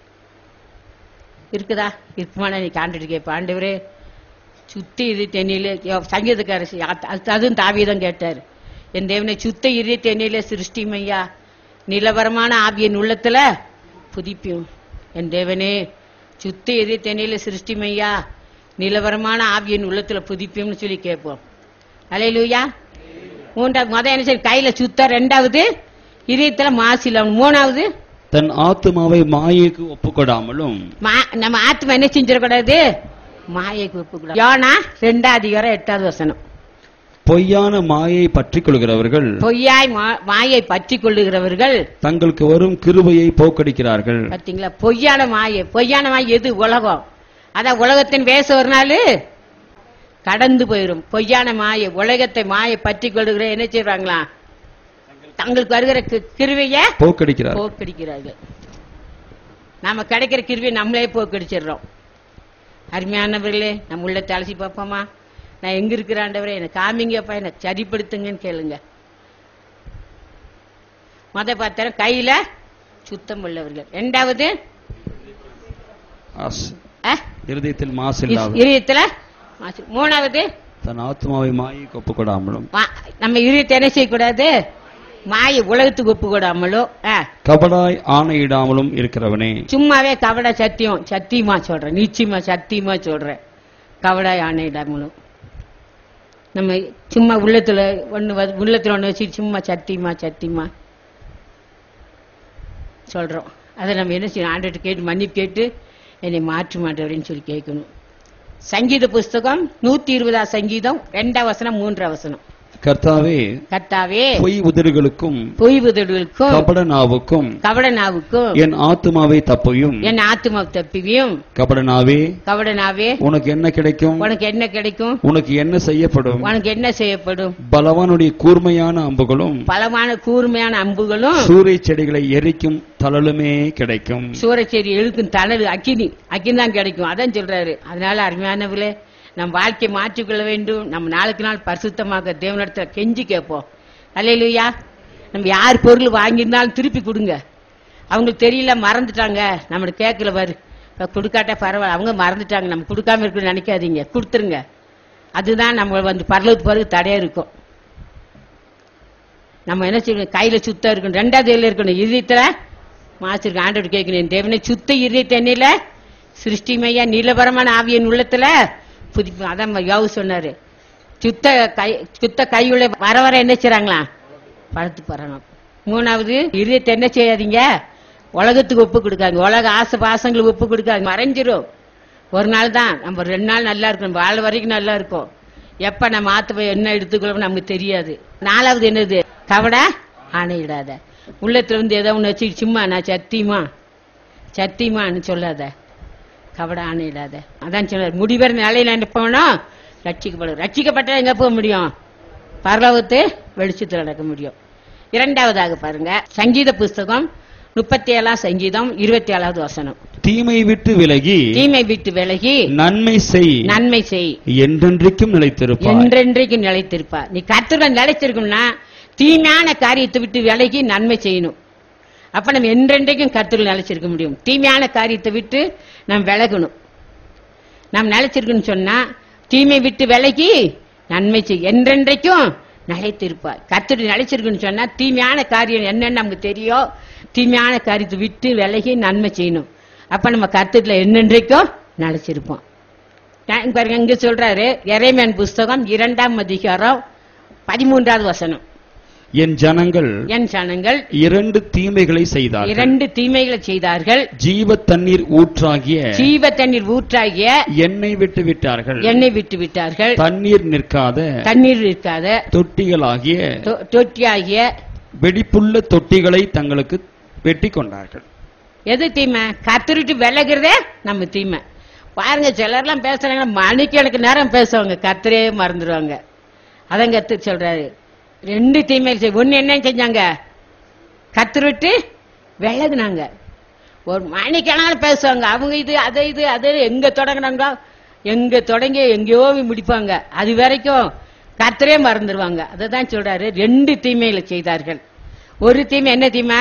Speaker 1: இருக்குதா? இருக்குமானா நீ காண்டுட்டு கேட்ப, ஆண்டவரே சுத்த இறுதி தென்னிலே, சங்கீதக்காரசி அதுவும் தாவீதும் கேட்டார், என் தேவனை சுத்த இறுதி தென்னிலே சிருஷ்டிமையா, நிலவரமான ஆவியின் உள்ளத்துல புதிப்பியும். என் தேவனே சுத்த இறுதி தென்னிலே சிருஷ்டிமையா, நிலவரமான ஆவியின் உள்ளத்துல புதிப்பியும்னு சொல்லி கேட்போம். அல்லேலூயா. மூன்றாவது முத என்ன செய்ய, கையில சுத்த, ரெண்டாவது இதயத்துல மாசு இல்ல, மூணாவது
Speaker 2: தன் ஆத்மாவை மாயைக்கு ஒப்புக்கொடாமலும்,
Speaker 1: நம்ம ஆத்மா என்ன செஞ்சிடக்கூடாது, மாயைக்கு ஒப்புக்கூடாது. யோனா ரெண்டாவது அதிகாரம் எட்டாவது வசனம்.
Speaker 2: பொய்யான மாயை பற்றிக் கொள்கிறவர்கள்,
Speaker 1: பொய்யாய் மாயை பற்றி கொள்ளுகிறவர்கள்
Speaker 2: தங்களுக்கு வரும் கிருபையை போக்கடிக்கிறார்கள்.
Speaker 1: பாத்தீங்களா, பொய்யான மாயை. பொய்யான மாயை எது, உலகம். அதான் உலகத்தின் வேச ஒரு நாள் கடந்து போயிடும். பொய்யான மாயை, உலகத்தை மாயை பற்றி கொள்ளுகிற என்ன செய்வாங்களா, தங்களுக்கு வருகிற கிருபைய
Speaker 2: போக்கடிக்கிறார்
Speaker 1: போக்கடிக்கிறார்கள். நாம கிடைக்கிற கிருபையை நம்மளே போக்கடிச்சிடறோம். அருமையானவர்களே, நம்ம உள்ளத்தை அலசி பார்ப்போமா? நான் எங்க இருக்கிற ஆண்டவரே எனக்கு காமிங்கப்பா, எனக்கு சரிப்படுத்துங்கன்னு கேளுங்க. மொத பார்த்த கையில சுத்தம் உள்ளவர்கள், இரண்டாவது
Speaker 2: இருதயத்தில் மாசு இல்லாத,
Speaker 1: இதயத்துல மாசு, மூணாவது
Speaker 2: தன் ஆத்மாவை மாயைக்கு ஒப்புக்கொடாமலும்.
Speaker 1: நம்ம இதயத்தை என்ன செய்யக்கூடாது, மாயை உலகத்துக்கு ஒப்பு கூடாமலோ ஆ,
Speaker 2: கபடாய் ஆணையிடாமலும் இருக்கிறவனே.
Speaker 1: சும்மாவே கவட சத்தியம் சத்தியமா சொல்றேன், நிச்சயமா சத்தியமா சொல்றேன். கவடாய் ஆணையிடாமலும் நம்ம சும்மா உள்ளத்துல ஒண்ணு வ- உள்ளத்துல ஒண்ணு வச்சு சும்மா சத்தியமா சத்தியமா சொல்றோம். அதை நம்ம என்ன செய்யணும்? ஆண்டவர்கிட்ட கேட்டு மன்னிப்பு கேட்டு என்னை மாற்று மாட்டவரேன்னு சொல்லி கேட்கணும். சங்கீத புஸ்தகம் நூத்தி இருபதாம் சங்கீதம் ரெண்டாம் வசனம் மூன்றாம் வசனம்.
Speaker 2: கர்த்தாவே,
Speaker 1: கர்த்தாவே,
Speaker 2: பொய் உதடுகளுக்கும்
Speaker 1: பொய் உதடுகளுக்கும்
Speaker 2: கபட நாவுக்கும்
Speaker 1: கவட நாவுக்கும்
Speaker 2: என் ஆத்துமாவை தப்பையும்.
Speaker 1: என் ஆத்துமா தப்பியும்.
Speaker 2: கபட நாவே,
Speaker 1: கவட நாவே,
Speaker 2: உனக்கு என்ன கிடைக்கும்?
Speaker 1: உனக்கு என்ன கிடைக்கும்?
Speaker 2: உனக்கு என்ன செய்யப்படும்?
Speaker 1: உனக்கு என்ன செய்யப்படும்?
Speaker 2: பலவானுடைய கூர்மையான அம்புகளும்
Speaker 1: பலமான கூர்மையான அம்புகளும்
Speaker 2: சூறை செடிகளை எரிக்கும் தழலுமே கிடைக்கும்.
Speaker 1: சூரச்சேரி எழுக்கும் தனது அக்கினி அக்கினி தான் கிடைக்கும். அதான் சொல்றாரு. அதனால அருமையானவர்களே, நம் வாழ்க்கை மாற்றிக்கொள்ள வேண்டும். நம்ம நாளுக்கு நாள் பரிசுத்தமாக தேவனிடத்துல கெஞ்சி கேட்போம். அல்லேலூயா. நம்ம யார் பொருள் வாங்கியிருந்தாலும் திருப்பி கொடுங்க. அவங்களுக்கு தெரியல, மறந்துட்டாங்க, நம்ம கேட்கல பாரு, இப்ப கொடுக்காட்டா பரவாயில்ல, அவங்க மறந்துட்டாங்க, நம்ம கொடுக்காம இருக்குன்னு நினைக்காதீங்க, கொடுத்துருங்க. அதுதான் நம்ம வந்து பரலோகத்துக்கு பிறகு தடையா இருக்கும். நம்ம என்ன செய்யணும்? கையில சுத்தம் இருக்கணும், ரெண்டாவது கையில இருக்கணும், இதயத்துல மாசிருக்கு. ஆண்டோடு கேட்கணும், தேவனே சுத்த இதயத்தை என்னையில சிருஷ்டிமையா நீலபரமான ஆவியின் உள்ளத்துல புதி. அதான் யோவு சொன்னாரு, சுத்த கை சுத்த கையுள்ள வர வர என்ன செய்றாங்களா? படுத்து போறாங்க. மூணாவது, இதயத்தை என்ன செய்யாதீங்க? உலகத்துக்கு ஒப்பு கொடுக்காங்க. உலக ஆசை பாசங்களுக்கு ஒப்பு கொடுக்காங்க, மறைஞ்சிரும். ஒரு நாள் தான், நம்ம ரெண்டு நாள் நல்லா இருக்கும், வாழ வரைக்கும் நல்லா இருக்கும். எப்ப நம்ம ஆத்து என்ன எடுத்துக்கொள்ள நமக்கு தெரியாது. நாலாவது என்னது? கவட ஆணையிடாத. உள்ளத்துல வந்து ஏதோ ஒண்ணு வச்சு சும்மா நான் சத்தியமா சத்தியமான்னு சொல்லாத, கவட ஆணையிடாத. அதான் சொன்னார், முடிவர நிலையில போனோம் ரட்சிக்கப்படும். ரட்சிக்கப்பட்ட எங்க போக முடியும்? பரலோகத்து வெளிச்சத்தில் நடக்க முடியும். இரண்டாவதாக பாருங்க, சங்கீத புஸ்தகம் முப்பத்தி ஏழாம் சங்கீதம் இருபத்தி ஏழாவது வசனம்.
Speaker 2: தீமை விட்டு விலகி
Speaker 1: தீமை விட்டு விலகி
Speaker 2: நன்மை செய்,
Speaker 1: நன்மை செய்,
Speaker 2: என்றென்றைக்கும் நிலைத்திருப்பாய்.
Speaker 1: என்றென்றைக்கும் நிலைத்திருப்பா. நீ கர்த்தருடன் நிலைத்திருக்கணும்னா தீமையான காரியத்தை விட்டு விலகி நன்மை செய்யணும். அப்ப நம்ம என்றென்றைக்கும் கர்த்தருடன் நிலைச்சிருக்க முடியும். தீமையான காரியத்தை விட்டு நாம் விலகணும். நாம் நிலைச்சிருக்கணும்னு சொன்னா தீமை விட்டு விலகி நன்மை செய், என்றென்றைக்கும் நிலைத்திருப்பார். கர்த்தருடன் நிலைச்சிருக்குன்னு சொன்னா தீமையான காரியம் என்னன்னு நமக்கு தெரியும். தீமையான காரியத்தை விட்டு விலகி நன்மை செய்யணும். அப்ப நம்ம கர்த்தருல என்னென்றைக்கும் நிலைச்சிருப்போம். பாருங்க, இங்க சொல்றாரு, எரேமியாவின் புஸ்தகம் இரண்டாம் அதிகாரம் பதிமூன்றாவது வசனம்.
Speaker 2: என் ஜனங்கள்
Speaker 1: என் ஜனங்கள்
Speaker 2: இரண்டு தீமைகளை செய்தார்கள்.
Speaker 1: இரண்டு தீமைகளை செய்தார்கள்.
Speaker 2: ஜீவ தண்ணீர் ஊற்றாகிய
Speaker 1: ஜீவ தண்ணீர் ஊற்றாகிய
Speaker 2: எண்ணெய் விட்டு விட்டார்கள்.
Speaker 1: எண்ணெய் விட்டு விட்டார்கள்.
Speaker 2: தண்ணீர் நிற்காத
Speaker 1: தண்ணீர் இருக்காத
Speaker 2: தொட்டிகளாகிய
Speaker 1: தொ- தொட்டியாகிய
Speaker 2: வெடிப்புள்ள தொட்டிகளை தங்களுக்கு வெட்டி கொண்டார்கள்.
Speaker 1: எது தீமை? கர்த்தருக்கு விலகிறதே நம்ம தீமை. பாருங்க, சிலர்லாம் பேசுறாங்க, மணிக்கு எனக்கு நேரம் பேசுவாங்க, கர்த்தரே மறந்துடுவாங்க. அதான் கர்த்தர் சொல்றாரு, ரெண்டு தீமை செய். ஒண்ணு என்ன செஞ்சாங்க? கர்த்தர் விட்டு விலகுனாங்க. ஒரு மணிக்கணக்கில் பேசுவாங்க, அவங்க இது அதை இது அதை எங்க தொடங்கினாங்க, எங்க தொடங்கி எங்கேயோ போய் முடிப்பாங்க. அது வரைக்கும் கர்த்தரே மறந்துடுவாங்க. அதை தான் சொல்றாரு, ரெண்டு தீமைகளை செய்தார்கள். ஒரு தீமை என்ன தீமை?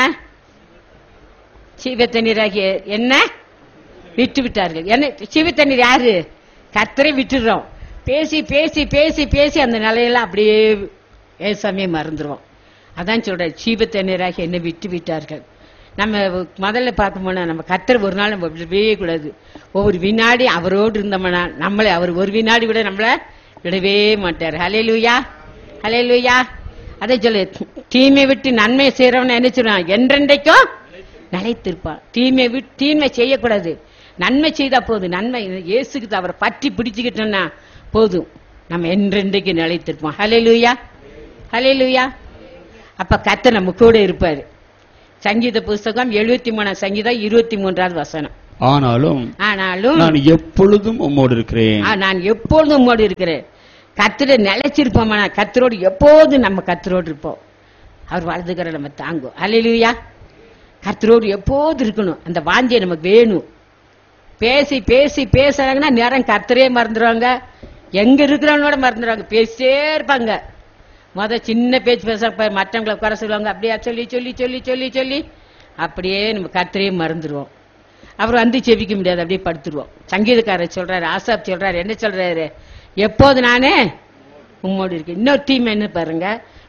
Speaker 1: சீவ தண்ணீராகிய என்ன விட்டு விட்டார்கள். என்ன சீவ தண்ணீர்? யாரு? கர்த்தரை விட்டுடுறோம். பேசி பேசி பேசி பேசி அந்த நிலையெல்லாம் அப்படியே ஏசாமியை மறந்துடுவோம். அதான் சொல்ற, சீவ தண்ணீராகி என்ன விட்டு விட்டார்கள். நம்ம முதல்ல பார்க்கணும்னா நம்ம கர்த்தர் ஒரு நாள் நம்ம விடவே கூடாது. ஒவ்வொரு வினாடி அவரோடு இருந்தோம்னா நம்மளை அவர் ஒரு வினாடி விட நம்மள விடவே மாட்டார். ஹல்லேலூயா, ஹல்லேலூயா. அதை சொல்லு, தீமை விட்டு நன்மை செய்யறவன என்ன சொல்றான்? என்றென்றைக்கும் நிலைத்திருப்பான். தீமை விட்டு தீமை செய்யக்கூடாது, நன்மை செய்தா போதும். நன்மை இயேசுக்கு அவரை பற்றி பிடிச்சுக்கிட்டோம்னா போதும், நம்ம என்றென்றைக்கு நிலைத்திருப்போம். ஹல்லேலூயா, ஹல்லேலூயா. அப்ப கர்த்தர் நம்ம கூட இருப்பாரு. சங்கீத புஸ்தகம் எழுபத்தி மூணாம் சங்கீதம் இருபத்தி மூன்றாவது வசனம்.
Speaker 2: ஆனாலும்
Speaker 1: ஆனாலும்
Speaker 2: நான் எப்பொழுதும் உம்மோடு இருக்கிறேன்.
Speaker 1: ஆ, நான் எப்பொழுதும் உம்மோடு இருக்கிறேன். கர்த்தரை நிலைச்சிருப்போமா? கர்த்தரோடு எப்போதும் நம்ம கர்த்தரோடு இருப்போம். அவர் வலதுகரை நம்ம தாங்கும். ஹல்லேலூயா. கர்த்தரோடு எப்போது இருக்கணும், அந்த வாஞ்சியை நமக்கு வேணும். பேசி பேசி பேசுறாங்கன்னா நேரம் கர்த்தரே மறந்துடுவாங்க, எங்க இருக்கிறவங்களோட மறந்துடுவாங்க, பேசிட்டே இருப்பாங்க. முத சின்ன பேச்சு பேச மற்றவங்களை குறை சொல்லுவாங்க, அப்படியே சொல்லி சொல்லி சொல்லி சொல்லி சொல்லி அப்படியே நம்ம கர்த்தரே மறந்துடுவோம். அப்புறம் வந்து செவிக்க முடியாது, அப்படியே படுத்துருவோம். சங்கீதக்காரர் சொல்றாரு, ஆசாப் சொல்றாரு, என்ன சொல்றாரு? எப்போது நானே உம்மோடு இருக்கேன். இன்னொரு தீமை என்ன பாருங்க,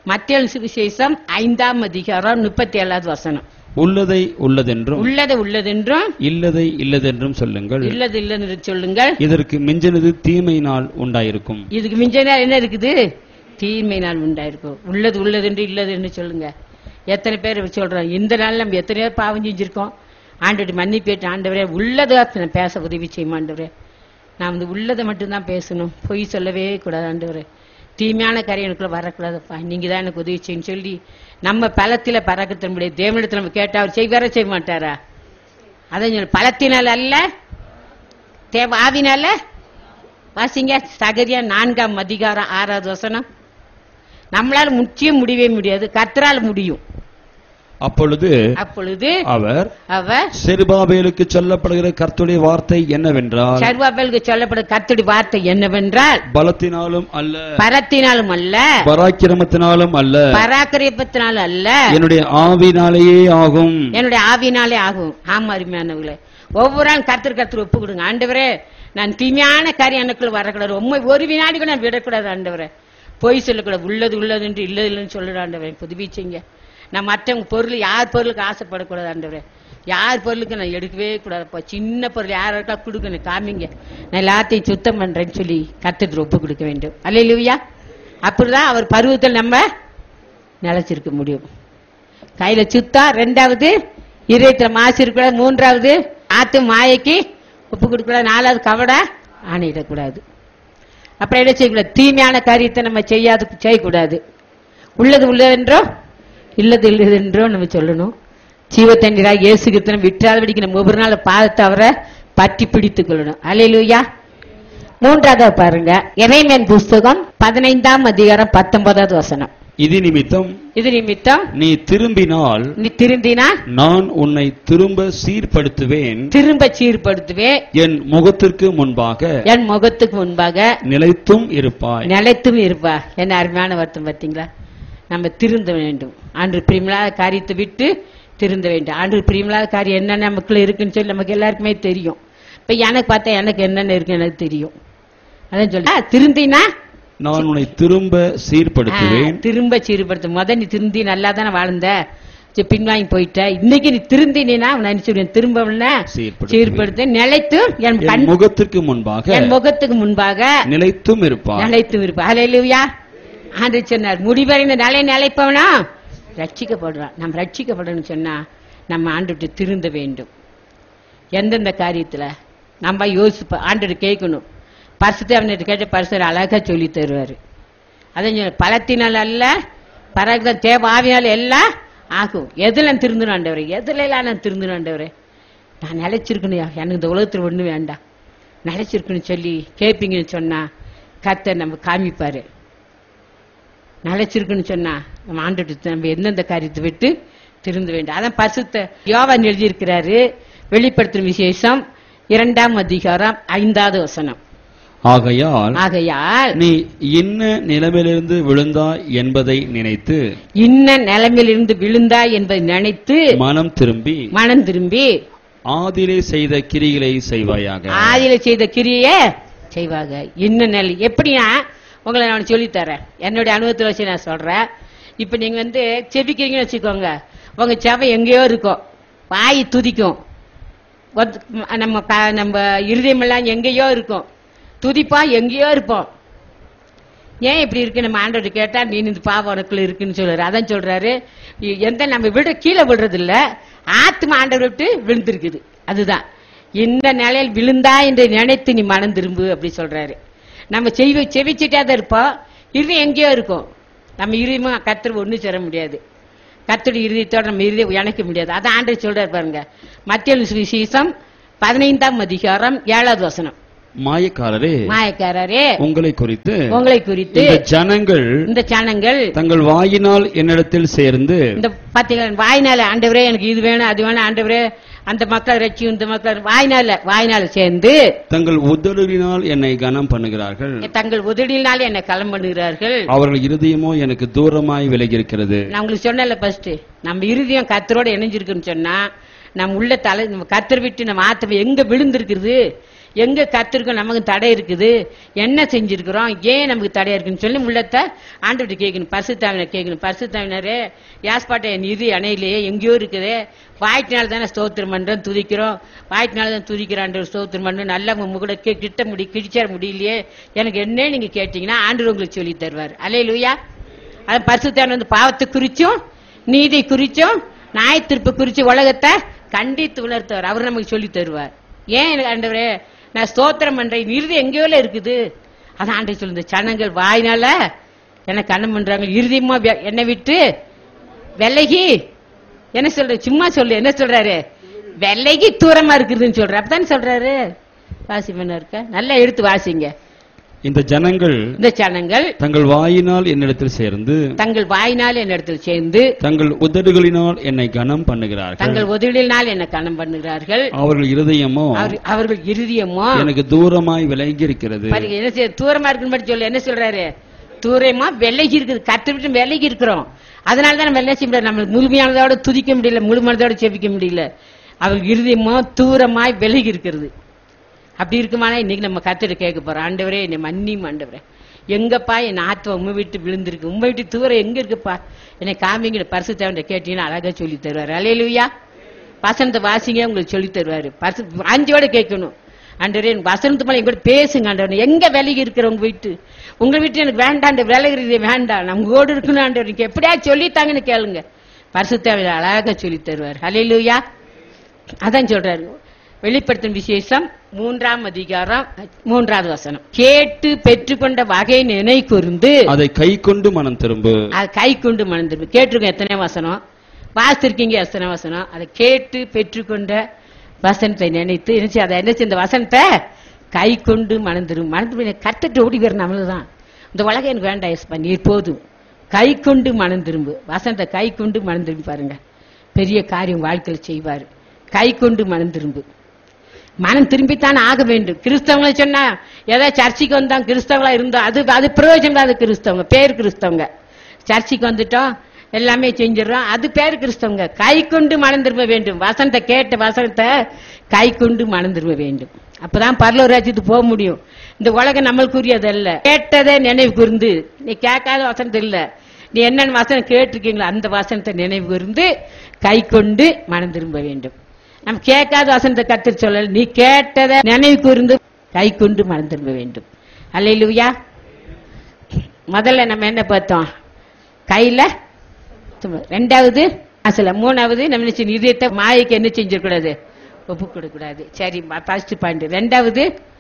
Speaker 1: மத்தேயு சுவிசேஷம் ஐந்தாம் அதிகாரம் முப்பத்தி ஏழாவது வசனம்.
Speaker 2: உள்ளதை உள்ளதென்றும்
Speaker 1: உள்ளது உள்ளதென்றும்
Speaker 2: இல்லதை இல்லதென்றும் சொல்லுங்கள்.
Speaker 1: இல்லது இல்லது சொல்லுங்கள்.
Speaker 2: இதற்கு மிஞ்சினது தீமையினால் உண்டாயிருக்கும்.
Speaker 1: இதுக்கு மிஞ்சினா என்ன இருக்குது? தீமையினால் உண்டாயிருக்கும். உள்ளது உள்ளதென்று இல்லது என்று சொல்லுங்க. எத்தனை பேர் சொல்றோம்? இந்த நாள் நம்ம எத்தனை பேர் பாவம் செஞ்சிருக்கோம். ஆண்டவரை மன்னிப்பு கேட்டு, ஆண்டவரே உள்ளதை பேச உதவி செய்யும் ஆண்டவரே. நான் வந்து உள்ளதை மட்டும்தான் பேசணும், பொய் சொல்லவே கூடாது ஆண்டவரே. தீமையான காரியம் எனக்குள்ள வரக்கூடாதுப்பா, நீங்க தான் எனக்கு உதவி செய்யும் சொல்லி நம்ம பலத்தில பறக்கத்த முடியாது. தேவனிடத்தில் நம்ம கேட்டா அவர் செய்வார செய்ய மாட்டாரா? அதான் சொல்லு, பலத்தினால் அல்ல தேவ ஆவினால. வாசிங்க சகரியா நான்காம் அதிகாரம் ஆறாவது வசனம். நம்மளால முற்றியும் முடியவே முடியாது, கர்த்தரால் முடியும்.
Speaker 2: அப்பொழுது
Speaker 1: அப்பொழுது
Speaker 2: அவர்
Speaker 1: அவர்
Speaker 2: செருபாபேலுக்கு சொல்லப்படுகிற கர்த்தருடைய வார்த்தை என்னவென்றால்,
Speaker 1: செருபாபேலுக்கு சொல்லப்படுகிற கர்த்தருடைய வார்த்தை என்னவென்றால்,
Speaker 2: பலத்தினாலும் அல்ல,
Speaker 1: பலத்தினாலும் அல்ல,
Speaker 2: பராக்கிரமத்தினாலும் அல்ல,
Speaker 1: பராக்கிரமத்தினாலும் அல்ல,
Speaker 2: என்னுடைய ஆவினாலேயே ஆகும்.
Speaker 1: என்னுடைய ஆவினாலே ஆகும். ஆமா அருமையானவர்களே, ஒவ்வொரு நாள் கர்த்தர் கர்த்தர் ஒப்பு கொடுங்க. ஆண்டவரே, நான் தீமையான காரியம் எனக்குள்ள வரக்கூடாது, உண்மை ஒரு வினாடி கூட நான் விடக்கூடாது ஆண்டவரே. பொய் சொல்லக்கூடாது, உள்ளது உள்ளது என்று இல்லது இல்லைன்னு சொல்லுற ஆண்டவரே. புதுப்பிச்சிங்க. நான் மற்றவங்க பொருள், யார் பொருளுக்கு ஆசைப்படக்கூடாது ஆண்டவரே. யார் பொருளுக்கு நான் எடுக்கவே கூடாதுப்பா. சின்ன பொருள் யாருக்கா கொடுக்கணும், காமிங்க, நான் எல்லாத்தையும் சுத்தம் பண்றேன்னு சொல்லி கர்த்தருக்கு ஒப்பு கொடுக்க வேண்டும். அல்லேலூயா. அப்படிதான் அவர் பருவத்தில் நம்ம நிலைச்சிருக்க முடியும். கையில சுத்தா, ரெண்டாவது இதயத்துல மாசு இருக்கக்கூடாது, மூன்றாவது ஆத்து மாயைக்கு ஒப்பு கொடுக்கூடாது, நாலாவது கவட ஆணையிடக்கூடாது. அப்புறம் என்ன செய்யக்கூடாது? தீமையான காரியத்தை நம்ம செய்யாது செய்யக்கூடாது. உள்ளது உள்ளதென்றோ இல்லது இல்லதென்றோ நம்ம சொல்லணும். ஜீவத்தண்ணீராக இயேசு கிறிஸ்துவை விற்றாதபடிக்கு நம்ம ஒவ்வொரு நாள் பாதத்தை அவரை பற்றி பிடித்துக் கொள்ளணும். அல்லேலூயா. மூன்றாவது பாருங்க, எரேமியா புஸ்தகம் பதினைந்தாம் அதிகாரம் பத்தொன்பதாவது வசனம்.
Speaker 2: இது நிமித்தம்
Speaker 1: இது நிமித்தம்
Speaker 2: நீ திரும்பினால்
Speaker 1: நீ திரும்பினால்
Speaker 2: நான் உன்னை திரும்ப சீர்படுத்துவேன்,
Speaker 1: திரும்ப சீர்படுத்துவேன்,
Speaker 2: என் முகத்திற்கு முன்பாக
Speaker 1: என் முகத்துக்கு முன்பாக
Speaker 2: நிலைத்தும் இருப்பாய்.
Speaker 1: நிலைத்தும் இருப்பா. என்ன அருமையான வருத்தம் பார்த்தீங்களா? நம்ம திருந்த வேண்டும். ஆண்டு பிரியமில்லாத காரியத்தை விட்டு திருந்த வேண்டும். ஆண்டு பிரியமில்லாத காரியம் என்னென்ன நமக்குள்ள இருக்குன்னு சொல்லி நமக்கு எல்லாருக்குமே தெரியும். இப்ப எனக்கு பார்த்தா எனக்கு என்னென்ன இருக்கு எனக்கு தெரியும். அதான் சொல்ல, திருந்தினா
Speaker 2: நான் உன்னை திரும்ப சீர்படுத்துவேன்.
Speaker 1: திரும்ப சீர்படுத்த. முத நீ திருந்தி நல்லா தானே வாழ்ந்த, பின்வாங்கி போயிட்ட. இன்னைக்கு நீ திருந்தினா திரும்ப சீர்படுத்த, நிலைத்து என்
Speaker 2: முகத்திற்கு முன்பாக
Speaker 1: என் முகத்துக்கு முன்பாக
Speaker 2: நிலைத்தும் இருப்பார்.
Speaker 1: நிலைத்தும் இருப்பார். அல்லேலூயா. ஆண்டு சொன்னார், முடிவடைந்த நிலை நிலைப்பவனா ரட்சிக்கப்படுறான். நம்ம ரட்சிக்கப்படணும்னு சொன்னா நம்ம ஆண்டு திருந்த வேண்டும். எந்தெந்த காரியத்துல நம்ம யோசிப்ப ஆண்டு கேட்கணும். பரிசுத்த அவனை கேட்ட பரிசு அழகா சொல்லி தருவாரு. அதான் பலத்தினால் அல்ல, பரக தேவாவினால் எல்லாம் ஆகும். எதுல திருந்தணும் ஆண்டவரே, எதுல எல்லாம் நான் திருந்தணும் ஆண்டவரே. நான் நிலைச்சிருக்கணும், எனக்கு இந்த உலகத்துல ஒண்ணு வேண்டாம், நிலைச்சிருக்கணும் சொல்லி கேட்பீங்கன்னு சொன்னா கர்த்தர் நம்ம காமிப்பாரு. நிலைச்சிருக்குன்னு சொன்னா நம்ம ஆண்டுட்டு நம்ம எந்தெந்த காரியத்தை விட்டு திருந்த வேண்டும். அதான் பரிசுத்த யோவான் எழுதியிருக்கிறாரு. வெளிப்படுத்தும் விசேஷம் இரண்டாம் அதிகாரம் ஐந்தாவது வசனம்.
Speaker 2: ஆகையால்
Speaker 1: ஆகையால்
Speaker 2: நீ இன்ன நிலைமையிலிருந்து விழுந்தாய் என்பதை நினைத்து
Speaker 1: இன்ன நிலைமையிலிருந்து விழுந்தாய் என்பதை நினைத்து மனம்
Speaker 2: திரும்பி
Speaker 1: மனம் திரும்பி
Speaker 2: ஆதிலே செய்த கிரிகளை செய்வாயாக.
Speaker 1: ஆதிலே செய்த கிரியை செய்வாங்க. இன்ன நிலை எப்படின்னா உங்களை நான் சொல்லித்தரேன், என்னுடைய அனுபவத்தில் வச்சு நான் சொல்றேன். இப்ப நீங்க வந்து செபிக்கிறீங்கன்னு வச்சுக்கோங்க, உங்க செவை எங்கேயோ இருக்கும், வாய் துதிக்கும், நம்ம நம்ம இருதயம் எல்லாம் எங்கேயோ இருக்கும், துதிப்பா எங்கேயோ இருப்போம். ஏன் இப்படி இருக்கு? நம்ம ஆண்டோட கேட்டா நீ இந்த பாவம் உனக்குள்ள இருக்குன்னு சொல்றாரு. அதான் சொல்றாரு, எந்த நம்ம விட கீழே விடுறது இல்ல, ஆத்மா ஆண்டவர் விட்டு விழுந்திருக்குது. அதுதான் இந்த நிலையில் விழுந்தா என்று நினைத்து நீ மனம் திரும்பு அப்படி சொல்றாரு. நம்ம செவி செவிச்சுட்டே தான் இருப்போம், இருதயம் எங்கேயோ இருக்கும். நம்ம இருதயமும் கர்த்தர் ஒண்ணு சேர முடியாது, கர்த்தருடைய இருதயத்தோட நம்ம இருதயம் இணைக்க முடியாது. அதான் ஆண்டவர் சொல்றாரு பாருங்க, மத்தேயு சுவிசேஷம் பதினைந்தாம் அதிகாரம் ஏழாவது வசனம்.
Speaker 2: மாயக்காரரே
Speaker 1: மாயக்காரரே
Speaker 2: உங்களை குறித்து
Speaker 1: உங்களை குறித்து
Speaker 2: இந்த ஜனங்கள்
Speaker 1: இந்த ஜனங்கள்
Speaker 2: தங்கள் வாயினால் என்னிடத்தில் சேர்ந்து
Speaker 1: இந்த பாத்தீங்களா, வாயினால ஆண்டவரே எனக்கு இது வேணும் அது வேணும் ஆண்டவரே அந்த மக்கள் ரட்சி இந்த மக்கள் வாயினால வாயினால சேர்ந்து
Speaker 2: தங்கள் உதடுகளினால் என்னை கனம் பண்ணுகிறார்கள்,
Speaker 1: தங்கள் உதடியினால் என்னை களம் பண்ணுகிறார்கள்,
Speaker 2: அவர்கள் இருதயமோ எனக்கு தூரமாய் விலகி இருக்கிறது.
Speaker 1: நான் உங்களுக்கு சொன்னல ஃபர்ஸ்ட், நம்ம இருதயம் கர்த்தரோட இணைஞ்சிருக்குன்னு சொன்னா நம்ம உள்ள தலை நம்ம கர்த்தர் விட்டு நம்ம ஆத்மா எங்க விழுந்திருக்கிறது, எங்க கத்திருக்கோம், நமக்கு தடை இருக்குது, என்ன செஞ்சிருக்கிறோம், ஏன் நமக்கு தடையா இருக்குன்னு சொல்லி உள்ளத்தை ஆண்டவர்கிட்ட கேட்கணும். பரிசுத்தாவினர் கேட்கணும். பரிசுத்தாவினரே, யாஸ்பாட்டை என் இறுதி அணையிலேயே எங்கேயோ இருக்குது, வாய்ட்டினால தானே ஸ்தோத்திரம் பண்றோம், துதிக்கிறோம், வாய்ட்டினால தான் துதிக்கிறான் ஸ்தோத்திரம் பண்றோம், நல்லா கூட கிட்ட முடி கிடிச்சார முடியலையே, எனக்கு என்ன நீங்க கேட்டீங்கன்னா ஆண்டவர் உங்களுக்கு சொல்லி தருவார். அல்லேலூயா. அது பரிசுத்தாவினர் வந்து பாவத்தை குறிச்சும் நீதி குறிச்சும் நியாயத்தீர்ப்பு குறிச்சு உலகத்தை கண்டித்து உணர்த்துவார். அவர் நமக்கு சொல்லி தருவார். ஏன் ஆண்டவரே நான் ஸ்தோத்திரம் பண்றேன், இறுதி எங்கேயோல இருக்குது, அதான் ஆண்டவர் சொல்லுங்க. சனங்கள் வாயினால எனக்கு கண்ணம் பண்றாங்க, இறுதியமா என்னை விட்டு விலகி என்ன சொல்ற, சும்மா சொல்லு, என்ன சொல்றாரு, விலகி தூரமா இருக்குதுன்னு சொல்ற, அப்பதானே சொல்றாரு. வாசி பண்ண இருக்க நல்லா எடுத்து வாசிங்க.
Speaker 2: இந்த ஜனங்கள்
Speaker 1: இந்த ஜனங்கள்
Speaker 2: தங்கள் வாயினால் என்னிடத்தில் சேர்ந்து
Speaker 1: தங்கள் வாயினால் என்னிடத்தில் சேர்ந்து
Speaker 2: தங்கள் உதடுகளினால் என்னை கனம் பண்ணுகிறார்கள்.
Speaker 1: தங்கள் உதடுகளினால் என்னை கனம் பண்ணுகிறார்கள்.
Speaker 2: அவர்கள் இருதயமோ
Speaker 1: அவர்கள் இருதயமோ
Speaker 2: எனக்கு தூரமாய் விலகி இருக்கிறது.
Speaker 1: என்ன செய்ய, தூரமா இருக்குன்னு சொல்லி என்ன சொல்றாரு, தூரமா விலகி இருக்குது, கத்து விட்டு விலகி இருக்கிறோம். அதனாலதான் நம்ம என்ன செய்ய முடியாது, நம்ம முழுமையானதோட துதிக்க முடியல, முழுமையானதோட செபிக்க முடியல. அவர்கள் இருதயமோ தூரமாய் விலகி இருக்கிறது. அப்படி இருக்குமானா இன்னைக்கு நம்ம கத்திட்டு கேட்க போறோம், ஆண்டவரே என்னை மன்னியும் ஆண்டவரே, எங்கப்பா என் ஆத்மா உண்மை விட்டு விழுந்திருக்கு, உண்மை விட்டு தூரம் எங்க இருக்குப்பா, என்னை காமிங்கிற பரிசுத்தவன் கேட்டீங்கன்னா அழகா சொல்லி தருவாரு. அல்லேலூயா. வசனத்தை வாசிங்க, உங்களுக்கு சொல்லி தருவாரு. பரிசு வாஞ்சியோட கேட்கணும், ஆண்டவரே எனக்கு வசனத்து மேல எங்கூட பேசுங்க ஆண்டவரே, எங்க விலகி இருக்கிற உங்க வீட்டு, உங்க வீட்டு எனக்கு வேண்டாம், விலகிறது வேண்டாம், நம்ம கூட இருக்கணும் ஆண்டவர், எனக்கு எப்படியா சொல்லித்தாங்கன்னு கேளுங்க, பரிசுத்தவன் அழகா சொல்லி தருவார். அல்லேலூயா. அதான் சொல்றாரு. வெளிப்படுத்தும் விசேஷம் மூன்றாம் அதிகாரம் மூன்றாவது வசனம், கேட்டு பெற்றுக்கொண்ட வகை நினை கூர்ந்து
Speaker 2: அதை கை கொண்டு மனம் திரும்பு.
Speaker 1: அதை கை கொண்டு மனம் திரும்பு. கேட்டிருக்கோம் எத்தனை வசனம் வாசித்திருக்கீங்க, எத்தனை வசனம். அதை கேட்டு பெற்றுக்கொண்ட வசனத்தை நினைத்து நினைச்சு அதை என்ன இந்த வசனத்தை கை கொண்டு மனம் திரும்பு. மனம் திரும்பி கத்துட்டு ஓடி வர நம்மளுதான், இந்த உலகம் எனக்கு வேண்டாம் எஸ்பா, நீர் போதும், கை கொண்டு மனம் திரும்பு. வசனத்தை கை கொண்டு மனம் திரும்பி பாருங்க, பெரிய காரியம் வாழ்க்கையில் செய்வாரு. கை கொண்டு மனம் திரும்பு. மனம் திரும்பித்தான் ஆக வேண்டும். கிறிஸ்தவங்களை சொன்னா ஏதோ சர்ச்சைக்கு வந்தோம், கிறிஸ்தவங்களா இருந்தோம், அது அது பிரயோஜனம். அது கிறிஸ்தவங்க பேர் கிறிஸ்தவங்க, சர்ச்சைக்கு வந்துட்டோம் எல்லாமே செஞ்சிடறோம், அது பேர் கிறிஸ்தவங்க. கை கொண்டு மனம் திரும்ப வேண்டும். வசனத்தை கேட்ட வசனத்தை கை கொண்டு மனம் திரும்ப வேண்டும். அப்பதான் பரலோக ராஜ்யத்துக்கு போக முடியும். இந்த உலகம் நம்மளுக்குரியது அல்ல. கேட்டதை நினைவு கூர்ந்து, நீ கேட்காத வசனத்தை இல்ல, நீ என்னென்ன வசனம் கேட்டிருக்கீங்களோ அந்த வசனத்தை நினைவு கூர்ந்து கை கொண்டு மனம் திரும்ப வேண்டும். நம்ம கேட்காத வசனத்தை கர்த்தர் சொல்லல, நீ கேட்டதை நினைவு கூர்ந்து கை கொண்டு மனம் திரும்ப வேண்டும். அல்லேலூயா. முதல்ல நம்ம என்ன பார்த்தோம், கையில. ரெண்டாவது அசல. மூணாவது நம்ம இதயத்தை மாயைக்கு என்ன செஞ்சிடக்கூடாது, ஒப்பு கொடுக்கூடாது. சரி, ஃபர்ஸ்ட் பாயிண்ட். ரெண்டாவது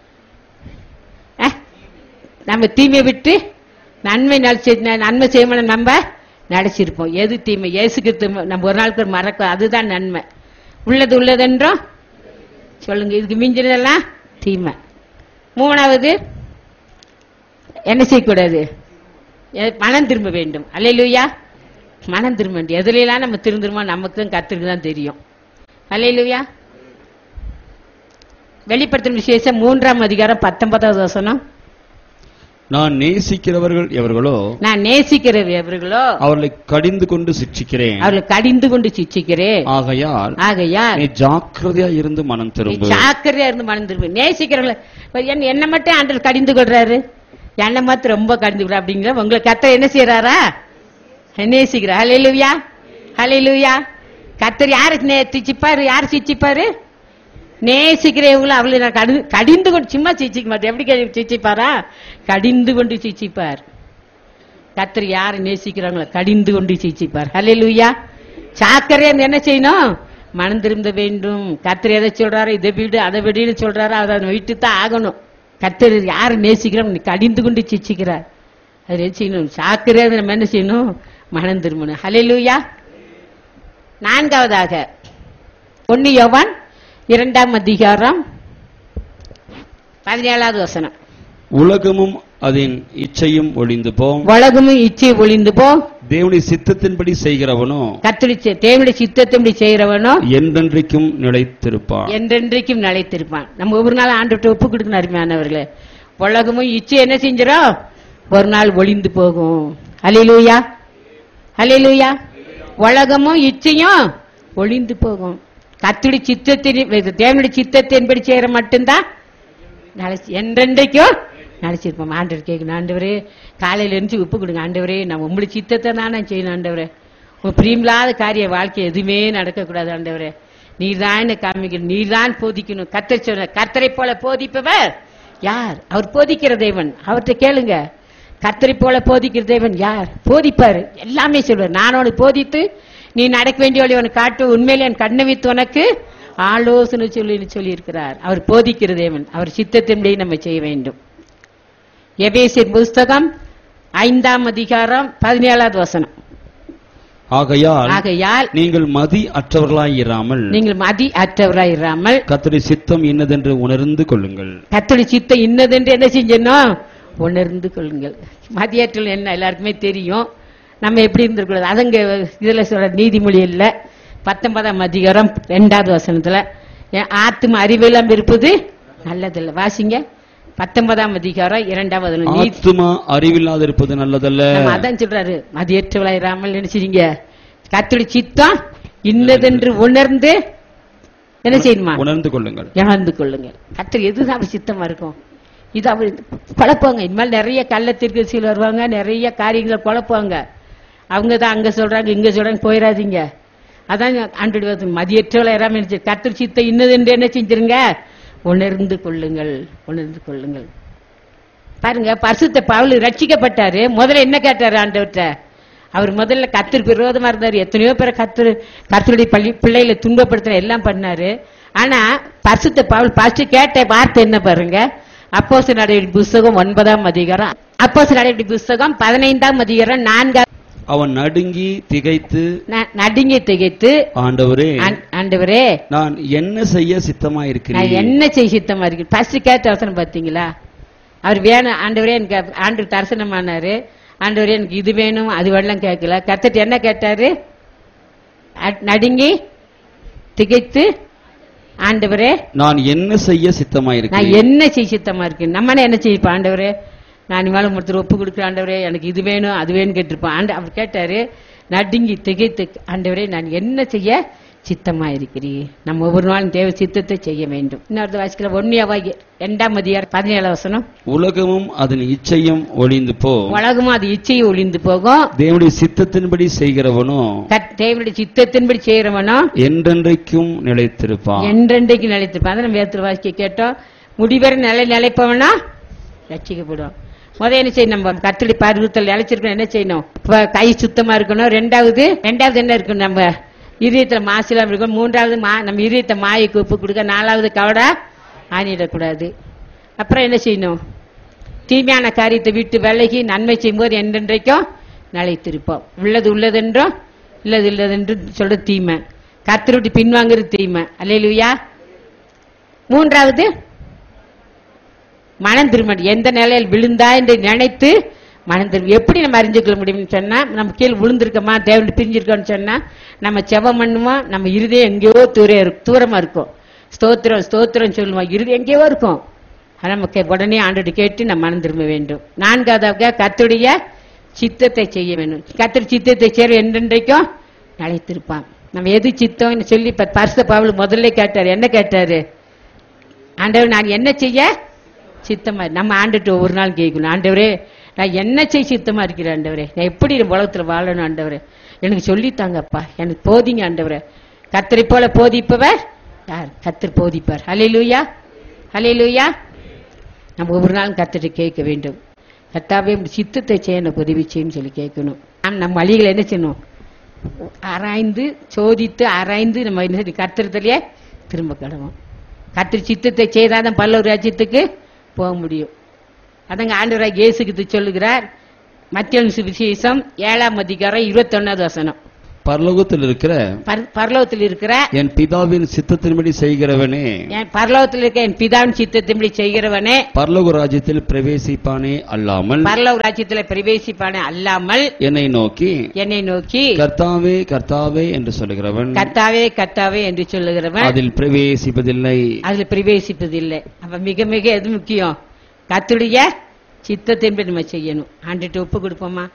Speaker 1: நம்ம தீமை விட்டு நன்மை நன்மை செய்யணும், நம்ம நடிச்சிருப்போம். எது தீமை, இயேசுக்கு நம்ம ஒரு நாளுக்கு மறக்க, அதுதான் நன்மை. உள்ளது உள்ளதென்றும் சொல்லுங்க, இதுக்கு மிஞ்சினதெல்லாம் தீமை. மூணாவது என்ன செய்யக்கூடாது, மனம் திரும்ப வேண்டும். அல்லேலூயா. மனம் திரும்ப வேண்டும். எதுலாம் நம்ம திருந்துருமோ நமக்கு கர்த்தருக்கு தான் தெரியும். அல்லேலூயா. வெளிப்படுத்தும் விசேஷம் மூன்றாம் அதிகாரம் பத்தொன்பதாவது வசனம்,
Speaker 2: நான் நேசிக்கிறவர்கள் எவர்களோ
Speaker 1: நான் நேசிக்கிறவர் எவர்களோ அவர்களை
Speaker 2: கடிந்து கொண்டு சிட்சிக்கிறேன்
Speaker 1: அவர்களை கடிந்து கொண்டு சிட்சிக்கிறேன்.
Speaker 2: ஆகையால்
Speaker 1: ஆகையால்
Speaker 2: நீ ஜாக்கிரதையா இருந்து மனம் திரும்பு.
Speaker 1: ஜாக்கிரதையா இருந்து மனம் திரும்பு. நேசிக்கிறவர்களை என்ன மட்டும் ஆண்டவர் கடிந்து கொள்றாரு, என்ன மாத்திரம் ரொம்ப கடிந்து கொள்ற அப்படிங்கிற உங்களை கர்த்தர் என்ன செய்யறாரா, நேசிக்கிறார். ஹல்லேலூயா. ஹல்லேலூயா. கர்த்தர் யாருக்கு சிச்சிப்பாரு, யாரு சிச்சிப்பாரு, நேசிக்கிறவங்கள அவளை நான் கடிந்து கொண்டு, சும்மா சிச்சிக்க மாட்டேன், எப்படி சிச்சிப்பாரா, கடிந்து கொண்டு சிச்சிப்பார். கர்த்தர் யாரை நேசிக்கிறாங்களோ கடிந்து கொண்டு சிச்சிப்பார். ஹல்லேலூயா. சாக்கரையா என்ன செய்யணும், மனம் திரும்ப வேண்டும். கர்த்தர் எதை சொல்றாரு, இதை வீடு அதை விடு சொல்றாரு, அதை விட்டு தான் ஆகணும். கர்த்தர் யாரை நேசிக்கிறோம் கடிந்து கொண்டு சிச்சிக்கிறார், அது என்ன செய்யணும், சாக்கரையா நம்ம என்ன செய்யணும், மனம் திரும்பணும். ஹல்லேலூயா. நான்காவதாக ஒன்னு யோவான் இரண்டாம் அதிகாரம் பதினேழாவது வசனம்,
Speaker 2: உலகமும் அதன் இச்சையும் ஒளிந்து போம்,
Speaker 1: உலகமும் இச்சை ஒளிந்து போ,
Speaker 2: தேவனுடைய சித்தத்தின்படி செய்கிறவனோ
Speaker 1: கர்த்தருடைய தேவனுடைய சித்தத்தின்படி செய்கிறவனோ
Speaker 2: என்றென்றைக்கும் நிலைத்திருப்பான்.
Speaker 1: என்றென்றைக்கும் நிலைத்திருப்பான். நம்ம ஒவ்வொரு நாள் ஆண்டவர்கிட்ட ஒப்பு கொடுக்கணும். அருமையானவர்களே, உலகமும் இச்சை என்ன செஞ்சிடும், ஒரு நாள் ஒளிந்து போகும். அல்லேலூயா. அல்லேலூயா. உலகமும் இச்சையும் ஒளிந்து போகும். கர்த்தருடைய சித்தத்தின் தேவனுடைய சித்தத்தின்படி செய்யற மட்டும்தான் நினைச்சு என்றென்றைக்கும் நினைச்சிருப்போம். ஆண்டவர் கேட்கணும், ஆண்டவரே காலையில இருந்து உப்பு கொடுங்க ஆண்டவரே, நான் உங்களுடைய சித்தத்தை தான் நான் செய்யணும் ஆண்டவரே. உங்க பிரியமில்லாத காரிய வாழ்க்கை எதுவுமே நடக்கக்கூடாது ஆண்டவரே. நீர் தான் காமிக்கணும், நீர் தான் போதிக்கணும். கர்த்தர் சொன்ன கர்த்தரை போல போதிப்பவர் யார்? அவர் போதிக்கிற தேவன். அவர்கிட்ட கேளுங்க, கர்த்தரை போல போதிக்கிற தேவன் யார்? போதிப்பாரு, எல்லாமே சொல்வார். நான் உனக்கு போதித்து நீ நடக்க வேண்டிய வழி உனக்கு காட்டு, உண்மையில என் கண்ணை வைத்து உனக்கு ஆலோசனை சொல்லி சொல்லி இருக்கிறார். அவர் போதிக்கிற தேவன். அவர் சித்தத்தின்படி நம்ம செய்ய வேண்டும். எபேசியர் புஸ்தகம் ஐந்தாம் அதிகாரம் பதினேழாவது வசனம்.
Speaker 2: ஆகையால்
Speaker 1: ஆகையால்
Speaker 2: நீங்கள் மதி அற்றவர்களாய் இராமல்
Speaker 1: நீங்கள் மதி அற்றவராய் இராமல்
Speaker 2: கர்த்தருடைய சித்தம் இன்னதென்று உணர்ந்து கொள்ளுங்கள்.
Speaker 1: கர்த்தருடைய சித்தம் இன்னதென்று என்ன செஞ்சணும்? உணர்ந்து கொள்ளுங்கள். மதியாற்றல் என்ன எல்லாருக்குமே தெரியும். நம்ம எப்படி இருந்திருக்கூடாது. அதங்க இதுல சொல்ற நீதிமொழி இல்ல பத்தொன்பதாம் அதிகாரம் இரண்டாவது வசனத்துல ஆத்தும அறிவெல்லாம் இருப்பது நல்லதில்ல. வாசிங்க, பத்தொன்பதாம் அதிகாரம் இரண்டாவது.
Speaker 2: ஆத்துமா அறிவில்லாத இருப்பது நல்லதல்ல.
Speaker 1: அதான் சொல்றாரு, மதியற்றவளாயிராமல் நினைச்சிருங்க. கர்த்தருடைய சித்தம் இன்னதென்று உணர்ந்து என்ன செய்யணுமா?
Speaker 2: உணர்ந்து கொள்ளுங்கள்.
Speaker 1: உணர்ந்து கொள்ளுங்கள். கர்த்தர் எதுதான் அவர் சித்தமா இருக்கும்? இது அவர் குழப்பாங்க. இனிமேல் நிறைய கள்ளத்திற்கு சில வருவாங்க, நிறைய காரியங்களை குழப்பாங்க. அவங்க தான் அங்க சொல்றாங்க இங்க சொல்றாங்க, போயிடாதீங்க. அதான் ஆண்டு மதியற்றவளாயிராமல் நினைச்சு கர்த்தர் சித்தம் இன்னதென்று என்ன செஞ்சிருங்க? உணர்ந்து கொள்ளுங்கள், உணர்ந்து கொள்ளுங்கள். பாருங்க, பரிசுத்த பவுல் ரட்சிக்கப்பட்டாரு. முதல்ல என்ன கேட்டாரு ஆண்டவர்கிட்ட? அவர் முதல்ல கர்த்தருக்கு விரோதமா இருந்தாரு. எத்தனையோ பேரை கர்த்தர் கர்த்தருடைய பள்ளி பிள்ளைகளை துன்பப்படுத்தின எல்லாம் பண்ணாரு. ஆனா பரிசுத்த பவுல் ஃபர்ஸ்ட் கேட்ட வார்த்தை என்ன பாருங்க? அப்போஸ்தலர் நடவடிக்கை புஸ்தகம் ஒன்பதாம் அதிகாரம், அப்போஸ்தலர் நடவடிக்கை புஸ்தகம் பதினைந்தாம் அதிகாரம் நான்காம்.
Speaker 2: அவன் நடுங்கி திகைத்து
Speaker 1: நடுங்கி திகைத்து ஆண்டவரே ஆண்டவரே
Speaker 2: நான் என்ன செய்ய சித்தமா இருக்கிறேன்,
Speaker 1: நான் என்ன செய்ய சித்தமா இருக்கேன். ஃபர்ஸ்ட் கேட்ட வசனம் பாத்தீங்களா? அவர் வேணும் ஆண்டவரே எனக்கு ஆண்டு தரிசனமானாரு. ஆண்டவரே எனக்கு இது வேணும் அது வேணும் கேட்கல. கர்த்தர் என்ன கேட்டாரு? நடுங்கி திகைத்து ஆண்டவரே
Speaker 2: நான் என்ன செய்ய சித்தமா இருக்கேன்,
Speaker 1: நான் என்ன செய்ய சித்தமா இருக்கேன். நம்ம என்ன செய்யப்பா ஆண்டவரே, நான் மேல ஒருத்தர் ஒப்பு கொடுக்குற ஆண்டவரே எனக்கு இது வேணும் அது வேணும் கேட்டிருப்பான். ஆண்டு அவர் கேட்டாரு நடுங்கி திகைத்து ஆண்டவரே நான் என்ன செய்ய சித்தமா இருக்கிறீர். நம்ம ஒவ்வொரு நாளும் தேவ சித்தத்தை செய்ய வேண்டும். இன்னொரு வாசிக்கிற ஒன்னியாவாகி இரண்டாம் அதிகாரம் பதினேழு வசனம்.
Speaker 2: உலகமும் அதன் இச்சையும் ஒளிந்து போ,
Speaker 1: உலகமும் அது இச்சையும் ஒளிந்து போகும்.
Speaker 2: தேவனுடைய சித்தத்தின்படி செய்கிறவனோ
Speaker 1: தேவனுடைய சித்தத்தின்படி செய்கிறவனோ
Speaker 2: என்றென்றைக்கும் நிலைத்திருப்பான்,
Speaker 1: என்றென்றைக்கும் நிலைத்திருப்பான். நம்ம வேதத்தில் வாசிக்க கேட்டோம். முடிவரை நிலை நிலைப்பவனா ரட்சிக்கப்படும். முதல் என்ன செய்யணும்? நம்ம கர்த்தருடைய பரிசுத்தல் நிலைச்சிருக்கணும். என்ன செய்யணும்? கை சுத்தமா இருக்கணும். ரெண்டாவது ரெண்டாவது என்ன இருக்கணும்? நம்ம இதயத்துல மாசிலாம் இருக்கணும். மூன்றாவது நம்ம இதயத்தை மாயைக்கு ஒப்பு கொடுக்க. நாலாவது கவடா ஆணிடக்கூடாது. அப்புறம் என்ன செய்யணும்? தீமையான காரியத்தை விட்டு விலகி நன்மை செய்யும் போது என்றென்றைக்கும் நிலைத்திருப்போம். உள்ளது உள்ளதென்றும் இல்லது இல்லதென்று சொல்ற தீமை, கர்த்தரை பின்வாங்குறது தீமை. அல்லேலூயா. மூன்றாவது மனம் திரும்ப. எந்த நிலையில் விழுந்தா என்று நினைத்து மனம் திரும்ப. எப்படி நம்ம அறிஞ்சுக்கொள்ள முடியும்னு சொன்னா, நம்ம கீழே விழுந்திருக்கோமா தேவன் பிரிஞ்சிருக்கோம்னு சொன்னா நம்ம செவம் பண்ணுவோம். நம்ம இருதயம் எங்கேயோ தூர தூரமா இருக்கும். ஸ்தோத்திரம் ஸ்தோத்திரம் சொல்லுவோம், இருதயம் எங்கேயோ இருக்கும். நமக்கு உடனே ஆண்டோடு கேட்டு நம்ம மனம் திரும்ப வேண்டும். நான்காவதாக கர்த்தருடைய சித்தத்தை செய்ய வேண்டும். கர்த்தர் சித்தத்தை செய்ய என்றென்றைக்கும் நிலைத்திருப்பான். நம்ம எது சித்தம் சொல்லி பரிசுத்த பவுல் முதல்ல கேட்டாரு. என்ன கேட்டாரு? ஆண்டவர் நான் என்ன செய்ய சித்தமா. நம்ம ஆண்டுட்டு ஒவ்வொரு நாள் கேட்கணும், ஆண்டவரே நான் என்ன செய்ய சித்தமா இருக்கிறேன் ஆண்டவரே, நான் எப்படி உலகத்துல வாழணும் ஆண்டவரே, எனக்கு சொல்லித்தாங்கப்பா, எனக்கு போதிங்க ஆண்டவரே. கர்த்தரை போல போதிப்பவர் யார்? கர்த்தர் போதிப்பார். ஹல்லேலூயா, ஹல்லேலூயா. நம்ம ஒவ்வொரு நாளும் கர்த்தரை கேட்க வேண்டும். கர்த்தாவே சித்தத்தை செய்ய எனக்கு உதவி செய்யன்னு சொல்லி கேட்கணும். நம்ம வழிகளை என்ன செய்யணும்? ஆராய்ந்து சோதித்து ஆராய்ந்து நம்ம என்ன கர்த்தரத்திலேயே திரும்ப கடவோம். கர்த்தர் சித்தத்தை செய்தாதான் பல்லவர் ராஜ்யத்துக்கு போக முடியும். அதங்க ஆண்டவராக இயேசுக்கு சொல்லுகிறார். மத்தேயு சுவிசேஷம் ஏழாம் அதிகாரம் இருபத்தி ஒன்னாவது வசனம்.
Speaker 2: பரலோகத்தில் இருக்கிற
Speaker 1: பரலோகத்தில் இருக்கிற
Speaker 2: என் பிதாவின் சித்தத்தின்படி செய்கிறவனே,
Speaker 1: என் பரலோகத்தில் இருக்க என் பிதாவின் சித்தத்தின்படி செய்கிறவனே
Speaker 2: பரலோக ராஜ்யத்தில் பிரவேசிப்பானே அல்லாமல்
Speaker 1: பரலோக ராஜ்யத்தில் பிரவேசிப்பானே அல்லாமல்
Speaker 2: என்னை நோக்கி
Speaker 1: என்னை நோக்கி
Speaker 2: கர்த்தாவே கர்த்தாவே என்று சொல்லுகிறவன்
Speaker 1: கர்த்தாவே கர்த்தாவே என்று சொல்லுகிறவன்
Speaker 2: அதில் பிரவேசிப்பதில்லை,
Speaker 1: அதில் பிரவேசிப்பதில்லை. அப்ப மிக மிக எது முக்கியம்? கர்த்தருடைய சித்தத்தின்படி நம்ம செய்யணும். ஆண்டுட்டு ஒப்பு கொடுப்போமா?